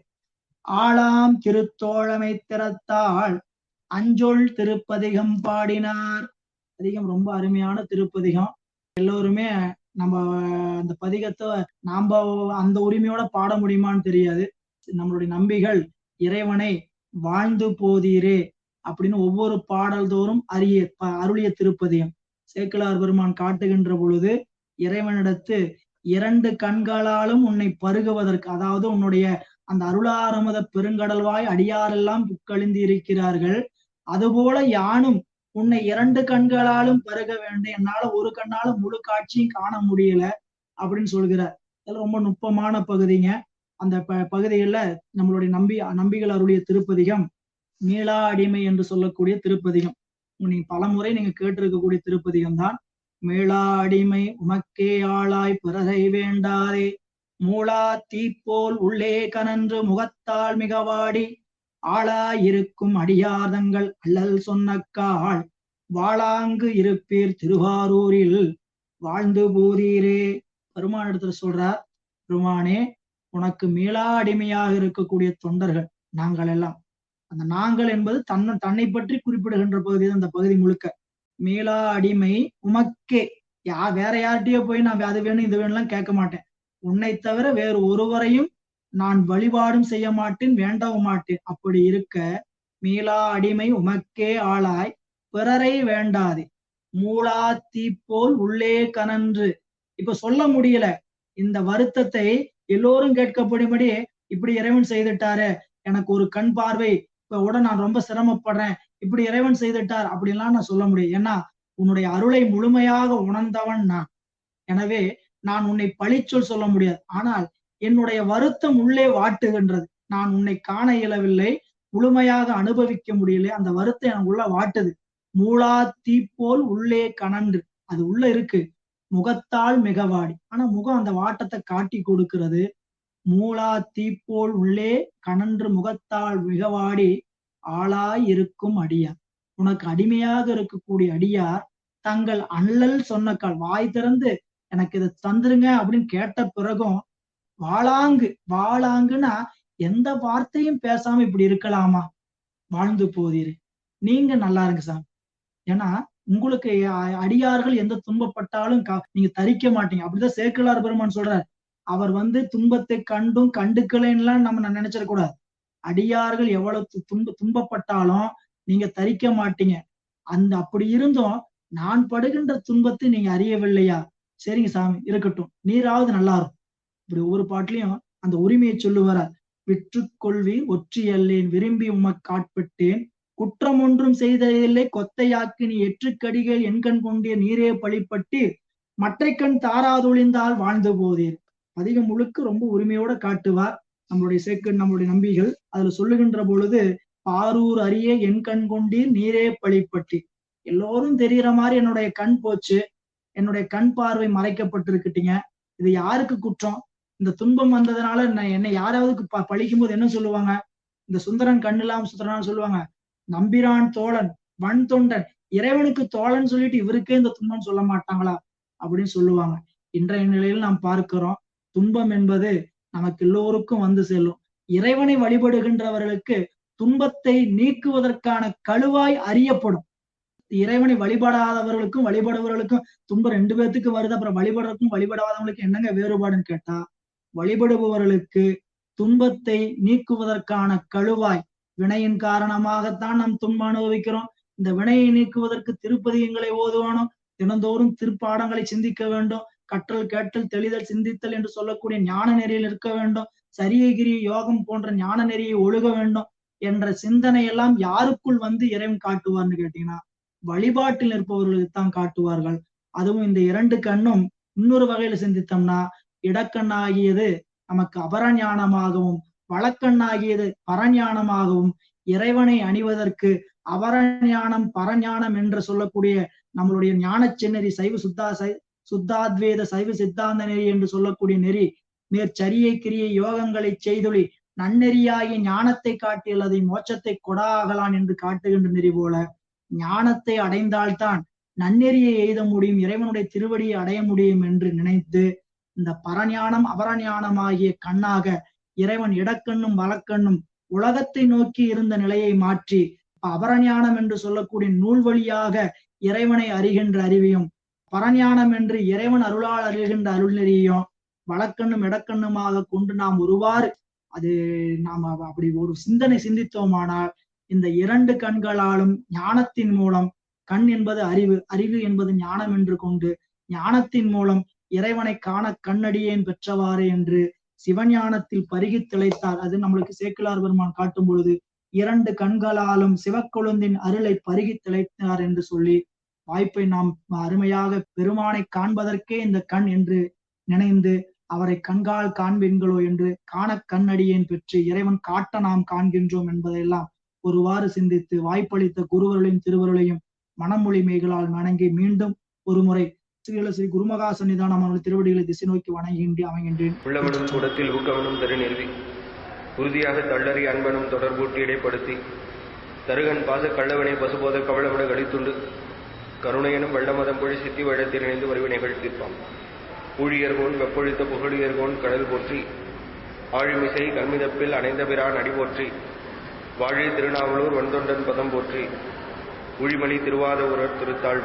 ஆளாம் திருத்தோழமை திறத்தாள் அஞ்சொல் திருப்பதிகம் பாடினார். பதிகம் ரொம்ப அருமையான திருப்பதிகம். எல்லோருமே நம்ம அந்த பதிகத்தை நாம அந்த உரிமையோட பாட முடியுமான்னு தெரியாது. நம்மளுடைய நம்பிகள் இறைவனை வாழ்ந்து போதீரே அப்படின்னு ஒவ்வொரு பாடல் தோறும் அரிய அருளிய திருப்பதிகம். சேக்கிழார் பெருமான் காட்டுகின்ற பொழுது இறைவனிடத்து இரண்டு கண்களாலும் உன்னை பருகுவதற்கு, அதாவது உன்னுடைய அந்த அருளாரமுத பெருங்கடல்வாய் அடியாரெல்லாம் புக்கழிந்து இருக்கிறார்கள், அதுபோல யானும் உன்னை இரண்டு கண்களாலும் பருக வேண்டும், என்னால ஒரு கண்ணால முழு காட்சியும் காண முடியல அப்படின்னு சொல்கிறார். இதெல்லாம் ரொம்ப நுட்பமான பகுதிங்க. அந்த ப பகுதியில நம்மளுடைய நம்பி நம்பிகள் அருளிய திருப்பதிகம் மீளா அடிமை என்று சொல்லக்கூடிய திருப்பதிகம். நீங்க பல முறை நீங்க கேட்டிருக்கக்கூடிய திருப்பதிகம் தான். மீளா அடிமை உமக்கே ஆளாய் பிறரை வேண்டாரே மூளா தீப்போல் உள்ளே கனன்று முகத்தால் மிகவாடி ஆளாயிருக்கும் அடியார்தங்கள் அல்லல் சொன்னக்கால் வாளாங்கு இருப்பீர் திருவாரூரில் வாழ்ந்து போதீரே. பெருமான் இடத்துல சொல்றார், பெருமானே, உனக்கு மேலா அடிமையாக இருக்கக்கூடிய தொண்டர்கள் நாங்கள் எல்லாம். அந்த நாங்கள் என்பது தன்னை தன்னை பற்றி குறிப்பிடுகின்ற பகுதி அந்த பகுதி முழுக்க. மேலா அடிமை உமக்கே, யா வேற யார்கிட்டயோ போய் நான் அது வேணும் இது வேணும்லாம் கேட்க மாட்டேன். உன்னை தவிர வேறு ஒருவரையும் நான் வழிபாடும் செய்ய மாட்டேன், வேண்டவும் மாட்டேன். அப்படி இருக்க மீளா அடிமை உமக்கே ஆளாய் பிறரை வேண்டாதே மூளா தீப்போல் உள்ளே கனன்று. இப்ப சொல்ல முடியல இந்த வருத்தத்தை, எல்லோரும் கேட்கப்படும்படி இப்படி இறைவன் செய்துட்டாரு, எனக்கு ஒரு கண் பார்வை இப்ப உட நான் ரொம்ப சிரமப்படுறேன், இப்படி இறைவன் செய்துட்டார் அப்படிலாம் நான் சொல்ல முடியும். ஏன்னா உன்னுடைய அருளை முழுமையாக உணர்ந்தவன் நான். எனவே நான் உன்னை பழிச்சொல் சொல்ல முடியாது. ஆனால் என்னுடைய வருத்தம் உள்ளே வாட்டுகின்றது. நான் உன்னை காண இயலவில்லை, முழுமையாக அனுபவிக்க முடியல, அந்த வருத்தம் எனக்கு உள்ள வாட்டுது. மூளா தீப்போல் உள்ளே கனன்று, அது உள்ள இருக்கு, முகத்தால் மிகவாடி. ஆனா முகம் அந்த வாட்டத்தை காட்டி கொடுக்கிறது. மூளா தீப்போல் உள்ளே கனன்று முகத்தால் மிகவாடி ஆளாய் இருக்கும் அடியார். உனக்கு அடிமையாக இருக்கக்கூடிய அடியார் தங்கள் அல்லல் சொன்னக்கால், வாய் திறந்து எனக்கு இதை தந்துருங்க அப்படின்னு கேட்ட பிறகும் வாளாங்கு, வாளாங்குன்னா எந்த வார்த்தையும் பேசாம இப்படி இருக்கலாமா? வாழ்ந்து போதீரு, நீங்க நல்லா இருங்க சாமி. ஏன்னா உங்களுக்கு அடியார்கள் எந்த துன்பப்பட்டாலும் நீங்க தரிக்க மாட்டீங்க. அப்படிதான் சேக்கிழார் பெருமான் சொல்றார். அவர் வந்து துன்பத்தை கண்டும் கண்டுக்கலைன்னுலாம் நம்ம நினைச்சிடக்கூடாது. அடியார்கள் எவ்வளவு துன்ப துன்பப்பட்டாலும் நீங்க தரிக்க மாட்டீங்க. அந்த அப்படி இருந்தும் நான் படுகின்ற துன்பத்தை நீங்க அறியவில்லையா? சரிங்க சாமி, இருக்கட்டும், நீராவது நல்லா இருக்கும். இப்படி ஒவ்வொரு பாட்டிலையும் அந்த உரிமையை சொல்லுவார. விற்றுக்கொள்வி ஒற்றியல்லேன் விரும்பி உமக்கு காட்பட்டேன், குற்றம் ஒன்றும் செய்ததில்லை கொத்தையாக்கு நீ எற்றுக்கடிகள் எண்கண் கொண்டே நீரே பழிப்பட்டு மற்றை கண் தாராதொழிந்தால் வாழ்ந்து போதீர். அதிகம் முழுக்க ரொம்ப உரிமையோட காட்டுவார் நம்மளுடைய சேக்கு நம்மளுடைய நம்பிகள். அதுல சொல்லுகின்ற பொழுது, பாரூர் அறிய என் கண் கொண்டீர் நீரே பழிப்பட்டு. எல்லோரும் தெரியற மாதிரி என்னுடைய கண் போச்சு, என்னுடைய கண் பார்வை மறைக்கப்பட்டிருக்கிட்டீங்க. இது யாருக்கு குற்றம்? இந்த துன்பம் வந்ததுனால என்னை யாராவது பழிக்கும் போது என்ன சொல்லுவாங்க? இந்த சுந்தரன் கண் இல்லாம சுந்தரன் சொல்லுவாங்க, நம்பிரான் தோழன் வன் தொண்டன், இறைவனுக்கு தோழன் சொல்லிட்டு இவருக்கே இந்த துன்பம் சொல்ல மாட்டாங்களா அப்படின்னு சொல்லுவாங்க. இன்றைய நிலையில் நாம் பார்க்கிறோம், துன்பம் என்பது நமக்கு எல்லோருக்கும் வந்து செல்லும். இறைவனை வழிபடுகின்றவர்களுக்கு துன்பத்தை நீக்குவதற்கான கழுவாய் அறியப்படும். இறைவனை வழிபடாதவர்களுக்கும் வழிபடுபவர்களுக்கும் துன்பம் ரெண்டு பேர்த்துக்கு வருது. அப்புறம் வழிபடுறதுக்கும் வழிபடாதவங்களுக்கு என்னங்க வேறுபாடுன்னு கேட்டா, வழிபடுபவர்களுக்கு துன்பத்தை நீக்குவதற்கான கழுவாய், வினையின் காரணமாகத்தான் நாம் துன்பம் அனுபவிக்கிறோம். இந்த வினையை நீக்குவதற்கு திருப்பதிகங்களை ஓதுவானோம், தினந்தோறும் திருப்பாடங்களை சிந்திக்க வேண்டும், கற்றல் கேட்டல் தெளிதல் சிந்தித்தல் என்று சொல்லக்கூடிய ஞான நெறியில் இருக்க வேண்டும், சரியகிரி யோகம் போன்ற ஞான நெறியை ஒழுக வேண்டும் என்ற சிந்தனை எல்லாம் யாருக்குள் வந்து இறைவன் காட்டுவார்னு கேட்டீங்கன்னா, வழிபாட்டில் இருப்பவர்களுக்கு தான் காட்டுவார்கள். அதுவும் இந்த இரண்டு கண்ணும் இன்னொரு வகையில சிந்தித்தோம்னா, இடக்கண்ணாகியது நமக்கு அபரஞானமாகவும் வழக்கண்ணாகியது பரஞானமாகவும், இறைவனை அணிவதற்கு அபரஞானம் பரஞானம் என்று சொல்லக்கூடிய நம்மளுடைய ஞான செந்நெறி சைவ சுத்தா சை சுத்தாத்வேத சைவ சித்தாந்த நெறி என்று சொல்லக்கூடிய நெறி, மேற்சரியை கிரியை யோகங்களை செய்தொழி நன்னெறியாகிய ஞானத்தை காட்டியல் அதை மோட்சத்தை கொடாகலான் என்று காட்டுகின்ற நெறி போல, ஞானத்தை அடைந்தால்தான் நன்னெறியை எய்த முடியும், இறைவனுடைய திருவடியை அடைய முடியும் என்று நினைத்து இந்த பரஞானம் அபரஞானமாகிய கண்ணாக இறைவன் இடக்கண்ணும் வழக்கண்ணும் உலகத்தை நோக்கி இருந்த நிலையை மாற்றி அபரஞானம் என்று சொல்லக்கூடிய நூல் வழியாக இறைவனை அறிகின்ற அறிவையும், பரஞானம் என்று இறைவன் அருளால் அறிகின்ற அருள் நெறியையும் வழக்கண்ணும் இடக்கண்ணுமாக கொண்டு நாம் ஒருவாறு அது நாம் அப்படி ஒரு சிந்தனை சிந்தித்தோமானால், இந்த இரண்டு கண்களாலும் ஞானத்தின் மூலம், கண் என்பது அறிவு, அறிவு என்பது ஞானம் என்று கொண்டு ஞானத்தின் மூலம் இறைவனை காண கண்ணடியேன் பெற்றவாறு என்று சிவஞானத்தில் பருகி திளைத்தார். அது நம்மளுக்கு சேக்கிழார் பெருமான் காட்டும் பொழுது, இரண்டு கண்களாலும் சிவக்கொழுந்தின் அருளை பருகி திளைத்தார் என்று சொல்லி, வாய்ப்பை நாம் அருமையாக பெருமானை காண்பதற்கே இந்த கண் என்று நினைந்து, அவரை கண்கால் காண்பீன்களோ என்று காண கண்ணடியேன் பெற்று இறைவன் காட்ட நாம் காண்கின்றோம் என்பதையெல்லாம் ஒருவாறு சிந்தித்து, வாய்ப்பளித்த குருவர்களையும் திருவருளையும் மனமொழி மேகளால் வணங்கி மீண்டும் ஒரு முறை ஸ்ரீ குருமகா சன்னிதானம் அவர்கள் திருவடிகளை திசை நோக்கி வணங்குகின்றேன் அமைகின்றேன். உள்ளமனும் கூடத்தில் ஊக்கமனும் தரு நிறுவி உறுதியாக தள்ளறி அன்பனும் தொடர்பூட்டி இடைப்படுத்தி தருகன் பாச கள்ளவனை பசுபோத கவளவிட கழித்துண்டு கருணையனும் வெள்ளமதம் பொழி சித்தி வழத்தில் இணைந்து வருவினைகள் தீர்ப்பான். ஊழியர்கோன் வெப்பொழித்த புகழியர்கோன் கடல் போற்றி ஆழிமிசை கல்மிதப்பில் அணைந்த பிரான் அடி போற்றி வாழி திருநாவலூர் வந்தொண்டன் பதம் போற்றி ஊழிமணி திருவாத உரர் திருத்தாள்